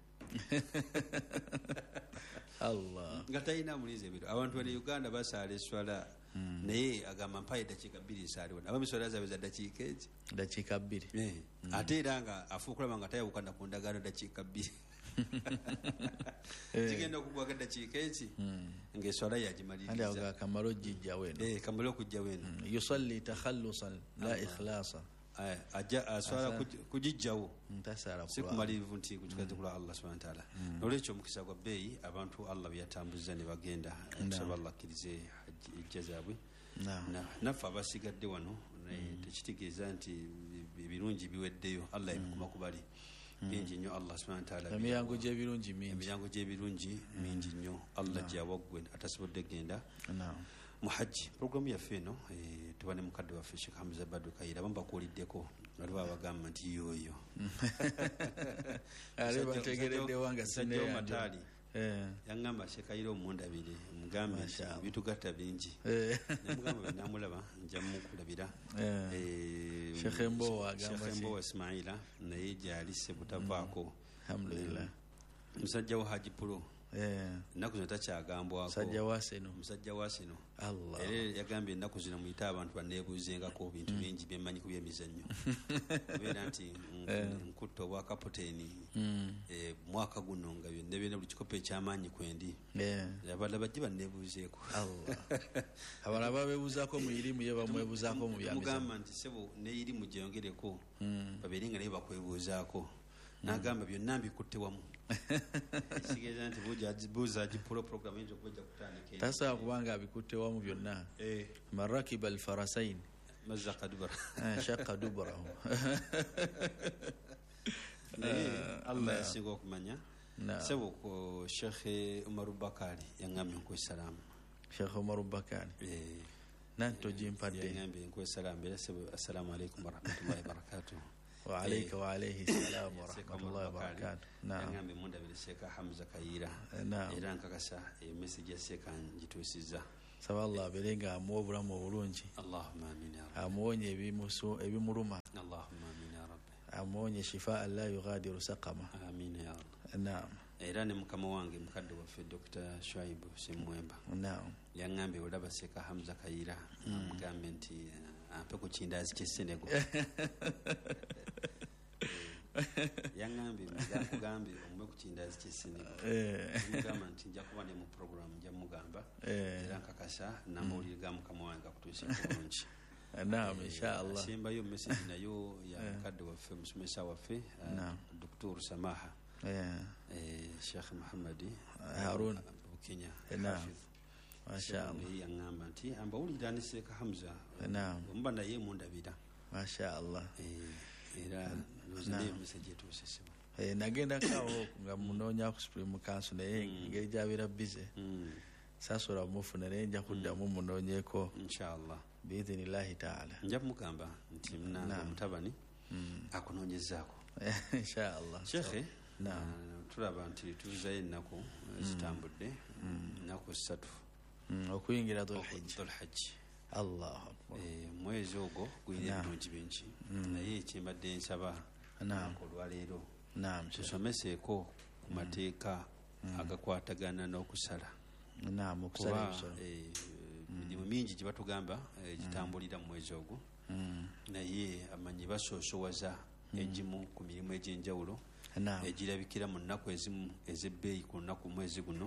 A: Allah
W: nga talina amulinzi ebweru. Abantu bane Uganda basaala eswala naye agamba mpaye dakiika bbiri esaaliwo abamu eswala zaabwe za dakiika eki
A: dakiika bbiri
W: ate era nga afuukulaba nga tayawukana ku ndagaano dakiika bbiri kigenda okugwaga dakiika eki ng'eswala yagimaliriza
A: akamala ogijjawo eno
W: kamala okujjawo eno
A: yusalli takhallusan la ikhlasa
W: aswala kugijjawo si kumalirivu nti kukikaze kulwa Allah subhanahu wa ta'ala. Nolwekyo omukisa gwa bbeeyi abantu Allah byeyatambuza ne bagenda nsaba Allah akkirize ejja zaabwe naffe abasigadde wano tekitegeeza nti ebirungi biweddeyo Allah ebikuma kubali bingi nnyo. Allah subhanahu wa ta'ala
A: emiyango gy'ebirungi mingi
W: emiyango gy'ebirungi mingi nnyo Allah gyawaggwe atasobodde genda mu hajji. Programu yaffe eno tuba ne mukadde waffe Sheikh Hamza Badu Kaira abamu bakuwuliddeko waliwo abagamba nti yoyo
A: ale bategeredde wanga
W: sineyamataali yaŋŋamba Sheikh Kaira omundabire mugambe nti bitugatta bingi namugamba namulaba nja mukulabira
A: Sheikh Mbowa agamba
W: Sheikh Mbowa Ismaila naye gyali se butavaako
A: alhamdulillah
W: musajja wa Haji Pulo ennaku zino takyagambwako
A: musajja wa seno
W: musajja wa seno
A: Allah
W: era yagambye ennaku zino muyite abantu banneebuuzengako bintu bingi byemmanyi ku byemizannyo kubeera nti nkutta obwa kapiteeni mwaka guno nga byonna byonna buli kikopo ekyamaanyi kwendi abalala bajje banneebuuzeeko
A: abalala babeebuuzaako mu irimu ye bamwebuuzaako mu byamizannyo
W: mugamba nti sebo n'irimu gyeyongereko babeere nga naye bakwebuuzaako n'agamba byonna mbikutte wamu ekitegeeza nti buuza gipolo program eyinza okuba ejja kutandika
A: tasobola kubanga abikutte wamu byonna marakiba alfarasain
W: mazaka dubara
A: shaka dubarahu
W: naye allah yasinga okumanya sebo ku shekhe umaru bakari yangambye nkwessalaamu
A: shekhe umaru bakari nanto jimpadde
W: yangambye nkwessalaamu era sebo assalaamu alaikum warahmatullahi wabarakatuh
A: وعليك وعليه السلام ورحمة الله وبركاته. نعم.
W: نعم بمunda biliseka Hamza Kayira.
A: نعم.
W: Era nkakasa message yaseka njitusiza.
A: Saba Allah belenga amwobula mu bulungi.
W: Allahumma amin ya rabbi.
A: Amuonye ebimusu ebimuluma.
W: Allahumma amin ya rabbi.
A: Amuonye shifa la yughadiru saqama.
W: Amin ya Allah.
A: Naam.
W: Era ne mukama wange mukadde waffe Doctor Shaibu Simwemba.
A: Naam.
W: Yangambe olaba seka Hamza Kayira. Amugambe nti ampe ku kindazi kye Senegal. Yangambe mugambe omwe ku kindazi kye Senegal. Mugamba nti nja kuba ne mu program nja mugamba. Era nkakasa namawulire ga mukama wange akutuuse bulungi.
A: Naam inshallah.
W: Simbayo message nayo ya mukadde waffe musomesa waffe Doctor Samaha. Eh Sheikh Muhammad
A: Harun
W: Kenya.
A: Naam. Mashaallah.
W: Yangamba nti ambawulira ne Seka Hamza.
A: Naam.
W: Mba naye mundabira.
A: Mashaallah.
W: Eh era nozale message etusisiba.
A: Eh nagenda kawo nga munoonya ku Supreme Council naye ngeri gyabira busy. Sasola mufuna naye nja kuddamu munoonyeko
W: inshallah
A: biidhnillahi taala.
W: Nja kumugamba nti mnanga mutabani akunoonyezaako
A: inshallah.
W: Shekhe tulaba nti tuzayo ennaku zitambudde ennaku ssatu
A: okuyingira dhulhijja
W: dhulhijja
A: Allahu akbar.
W: Mwezi ogwo guyina ebirungi bingi naye ekimbadde nsaba olwaleero tusomeseeko ku mateeka agakwatagana n'okusala kuba emirimu mingi gye batugamba gitambulira mu mwezi ogwo naye amanyi basoosowaza egimu ku mirimu egy'enjawulo egirabikira mu nnaku ezimu ez'ebbeeyi ku lunaku mwezi guno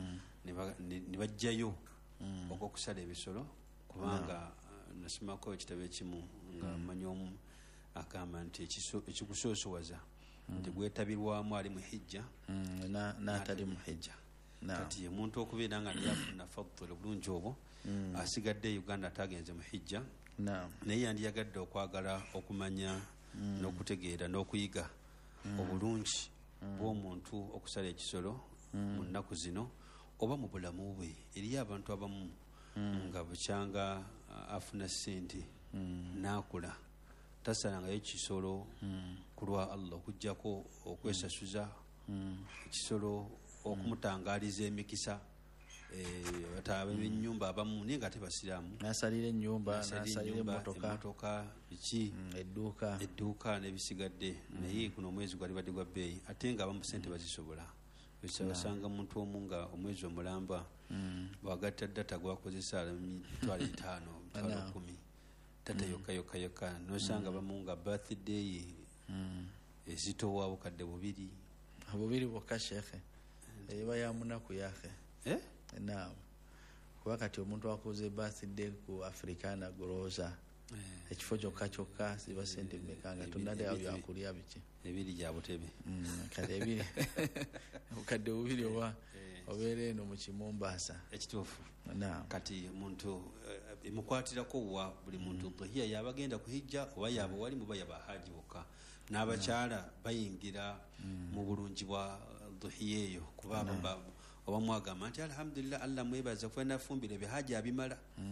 W: ne bajjayo okwokusala ebisolo kubanga nasomako ekitabo ekimu nga manyi omu agamba nti ekikusoosowaza nti gwetabirwamu ali mu hijja
A: n'atali mu hijja.
W: Kati ye muntu okubeera nga yafuna fadhulu bulungi obwo asigadde e Uganda atagenze mu hijja naye yandiyagadde okwagala okumanya n'okutegeera n'okuyiga obulungi bw'omuntu okusala ekisolo mu nnaku zino oba mu bulamu bwe. Eriyo abantu abamu nga bukyanga afuna ssente n'akula tasalangayo ekisolo ku lwa Allah okuggyako okwesasuza ekisolo okumutangaaliza emikisa bataba b'ennyumba abamu naye nga tebasiraamu
A: nasalira ennyumba nasalira
W: emmotoka biki
A: edduuka
W: edduuka n'ebisigadde naye guno omwezi gwali badde gwa bbeeyi ate nga abamu sente bazisobola basanga omuntu omu nga omwezi omulamba bwagatta data gwakozesa mitwalo etaano mitwalo kumi tata yokka yokka yokka nosanga abamu nga birthday ezitowa obukadde bubiri
A: bubiri bwokka shekhe eba ya munaku yake
W: eh
A: naam kuba kati omuntu akoze birthday ku Africana goroza ekifo kyokka kyokka ziba sente mmekanga tunade awo yakulya biki
W: ebiri gya butebe
A: kati ebiri ukadde bubiri oba obeere eno mu Kimumbasa
W: ekituufu
A: naam
W: kati muntu emukwatirako wa buli muntu dhiya yabagenda kuhijja oba yaba wali muba yaba haji bokka n'abakyala bayingira mu bulungi bwa dhuhiya eyo kuba baba oba mwagamba nti alhamdulillah Allah mwebaza kuba nafumbire bihaji abimala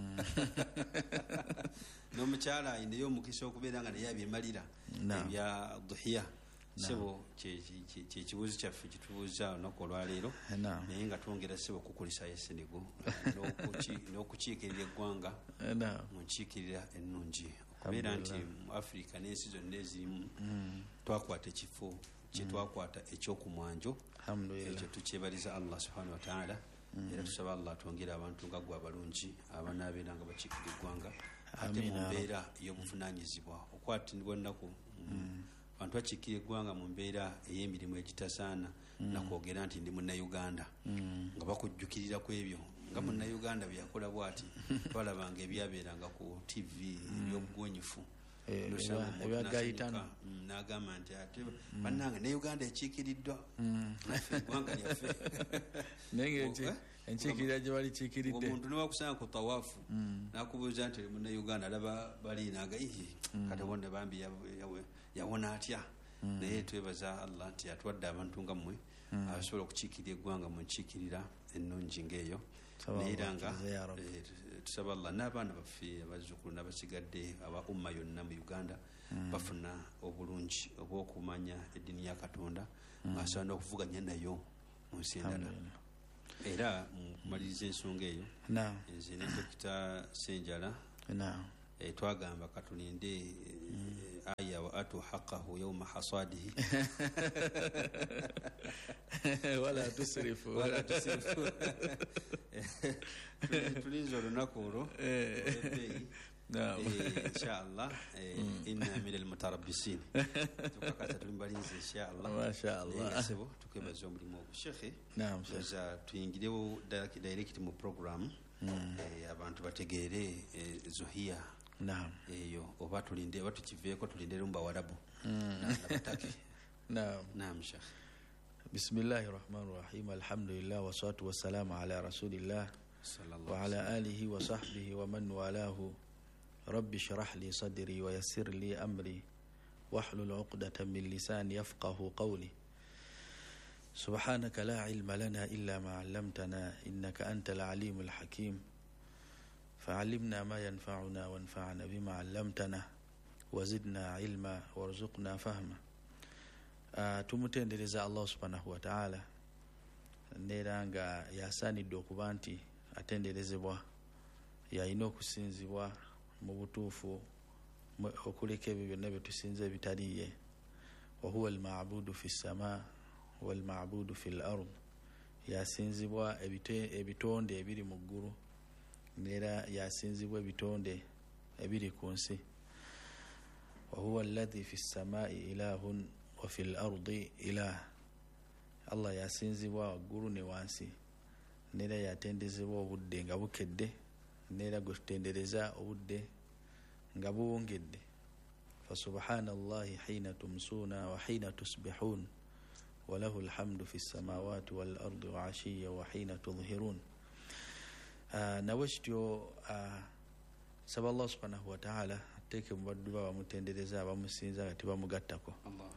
W: n'omukyala ayinayo omukisa okubeera nga naye abimalira ebya dhuhiya sebo kyekibuuzo kyaffe kitubuuza olunaku olwaleero naye nga twongera sebo okukulisayo esenigo n'okukiikirira eggwanga mu nkiikirira ennungi okubeera nti mu Africa n'ensi zonna ezirimu twakwata ekifo kyetwakwata ekyokumwanjo ekyo tukyebaliza Allah subhanahu wa ta'ala era tusaba Allah atwongere abantu nga gwe abalungi abanaabeera nga bakiikira eggwanga ate mu mbeera y'obuvunanyizibwa okwatibwa ennaku abantu bakiikira eggwanga mu mbeera ey'emirimu egitasaana nakwogera nti ndi munnayuganda nga bakujjukirira ku ebyo nga munnayuganda bye yakola bw'ati twalabanga ebyabeeranga ku tivi ebyobugwenyifu
A: ebyagayitano
W: n'agamba nti ate bannange ne uganda ekiikiriddwa naffe eggwanga lyaffe
A: naye enkiikirira gye balikiikiridde
W: omuntu newakusanga ku tawaafu nakubuuza nti oli munnauganda alaba baliinaga katabonde bambi yawona atya naye twebaza Allah nti atwadde abantu nga mmwe abasobola okukiikirira eggwanga mu nkiikirira ennungi ng'eyo naye era nga tusaba Allah n'abaana baffe abazzukulu n'abasigadde aba umma yonna mu Uganda bafuna obulungi obw'okumanya eddiini ya Katonda ng'asobola n'okuvuganya nayo mu nsi endala era mumaliriza ensonga eyo nze ne Dokita Ssenjala twagamba katulinde aya wa atu haqqahu yawma hasadihi
A: wala tusrifu
W: wala tusrifu tulinze olunaku olwo inshallah inna min almutarabbisin tukakasa tulimbalinze inshallah
A: mashallah
W: sebo tukebaza omulimu obushekhe za tuyingirewo direct mu program abantu bategeere Zuhiya
A: naam
W: eyo oba tulinde oba tukiveeko tulinde lumba warabu nabatake
A: naam
W: naam shekh
A: bismillahir rahmanir rahim alhamdulillah wassalatu wassalamu ala rasulillah wa ala alihi wa sahbihi wa man walahu rabbi shrah li sadri wa yassir li amri wahlul 'uqdatan min lisani yafqahu qawli subhanaka la ilma lana illa ma 'allamtana innaka antal alimul hakim فعلمنا ما ينفعنا وانفعنا بما علمتنا وزدنا علما وارزقنا فهما tumutendereza Allah subhanahu wa ta'ala neera nga yasaanidde okuba nti atenderezebwa yalina okusinzibwa mu butuufu okuleka ebyo byonna bye tusinza ebitaliye wa huwa al-ma'budu fi s-samaa wal-ma'budu fi l-ard yasinzibwa ebitonde ebiri mu ggulu neera yasinzibwa ebitonde ebiri ku nsi wa huwa alladhi fi s-samaa'i ilahun wa fi l-ardi ilah Allah yasinzibwa waggulu ne wansi neera yatendezebwa obudde nga bukedde neera gwe tutendereza obudde nga buwongedde fa subhanallahi hina tumsuuna wa hina tusbihun wa lahu alhamdu fi s-samawati wal-ardi wa 'ashiyyan wa hina tudhhirun. Uh, nawe kityo uh, saba Allah subhanahu wa ta'ala ateeke mu baddu ba bamutendereza abamusinza nga tebamugattako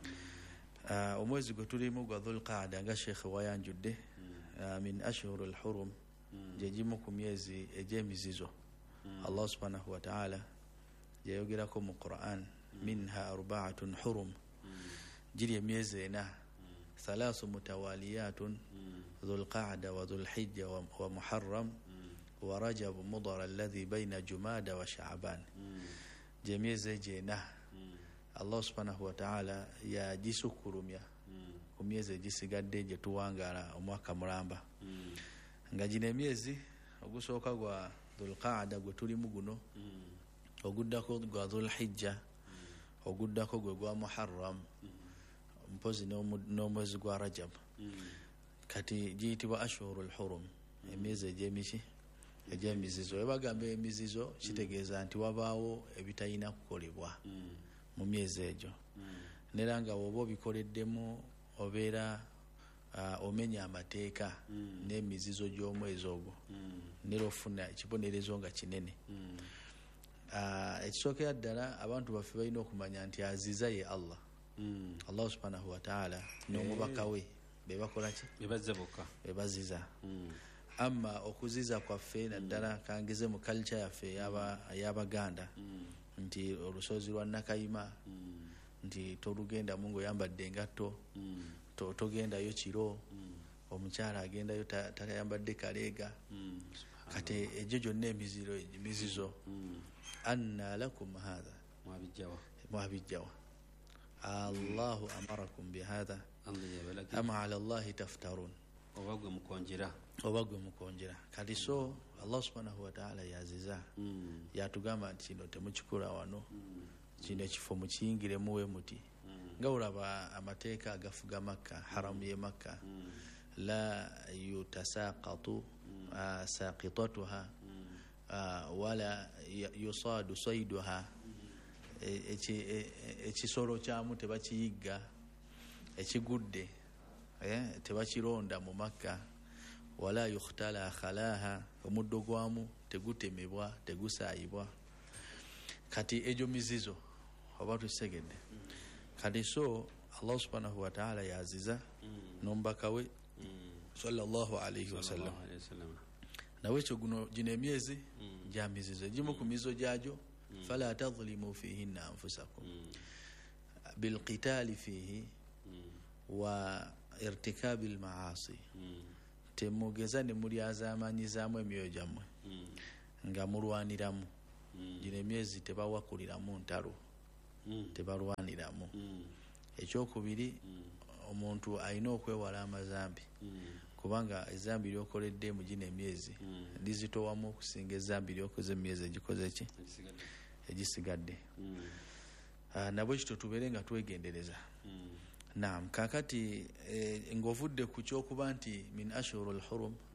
A: uh, omwezi gwe tulimu gwa Dhulqaada nga Sheikh wayanjudde uh, min ashhurul hurum gye gimu ku myezi egy'emizizo Allah subhanahu wa ta'ala yayogerako mu Qur'an minha arba'atun hurum giri emyezi ena thalathu mutawaliyatun Dhulqaada wa Dhulhijja wa, wa Muharram wa Rajab mudhar alladhi bayna Jumada wa Sha'ban jemieze jena Allah subhanahu wa ta'ala ya jisukurumya ku myezi gisigadde gye tuwangala omwaka mulamba nga gino emyezi ogusooka gwa Dhulqaada gwe tulimu guno oguddako gwa Dhulhijja oguddako gwe gwa Muharram mpozi n'omwezi gwa Rajab kati giyitibwa ashhurul hurum emyezi egy'emiki egy'emizizo webagamba emizizo kitegeeza nti wabaawo ebitalina kukolebwa mu myezi egyo neera nga woba obikoleddemu obeera uh, omenya amateeka n'emizizo gy'omwezi ogwo neera ofuna ekibonerezo nga kinene uh, ekisookera ddala abantu baffe balina okumanya nti aziza ye Allah Allah subhanahu wa ta'ala n'omubaka we bebakola ki
W: bebazza bokka
A: bebaziza amma okuziza kwaffe naddala kangeze mu culture yaffe y'Abaganda nti olusozi lwa Nakayima nti tolugenda mu ng'oyambadde engatto togendayo kiro omukyala agendayo tayambadde kaleega kati egyo gyonna emiziro emizizo anna lakum hadha
W: mwabijjawa
A: mwabijjawa Allahu amarakum bihadha ama ala Allahi taftarun,
W: obagwe mukonjera
A: obagwe mukonjera. Kati so Allah subhanahu wa ta'ala yaziza mm. yatugamba nti kino temukikola wano mm. kino ekifo mukiyingire muwe muti mm. nga olaba amateeka agafuga Makka, haramu ye Makka mm. la yutasaqatu mm. uh, saqitatuha mm. uh, wala yusadu sayduha ekisolo mm. kyamu tebakiyigga, ekigudde eh, tebakironda mu Makka, wala yukhtala khalaha, omuddo gwamu tegutemebwa tegusayibwa. Kati ejo mizizo oba tusegedde mm. kati so Allah subhanahu wa ta'ala yaziza mm. nombaka we mm. sallallahu alayhi wasallam nawe kyo guno gino emyezi mm. gya mizizo gimu ku mizo gyajo mm. fala tadhlimu fihinna anfusakum mm. bilqitali fihi mm. wa irtikabi almaasi mm. temugeza ne mulyaza amanyizaamu emyoyo gyammwe mm. nga mulwaniramu mm. gino emyezi tebawakuliramu ntalo mm. tebalwaniramu mm. ekyokubiri mm. omuntu alina okwewala amazambi mm. kubanga ezambi lyokoledde mu gino emyezi mm. lizitowamu okusinga ezambi lyokoze emyezi egikoze ki egisigadde mm. uh, nabwe kito tubeere nga twegendereza mm. Naam, kakati eh, ngovudde ku kyokuba nti min ashhurul hurum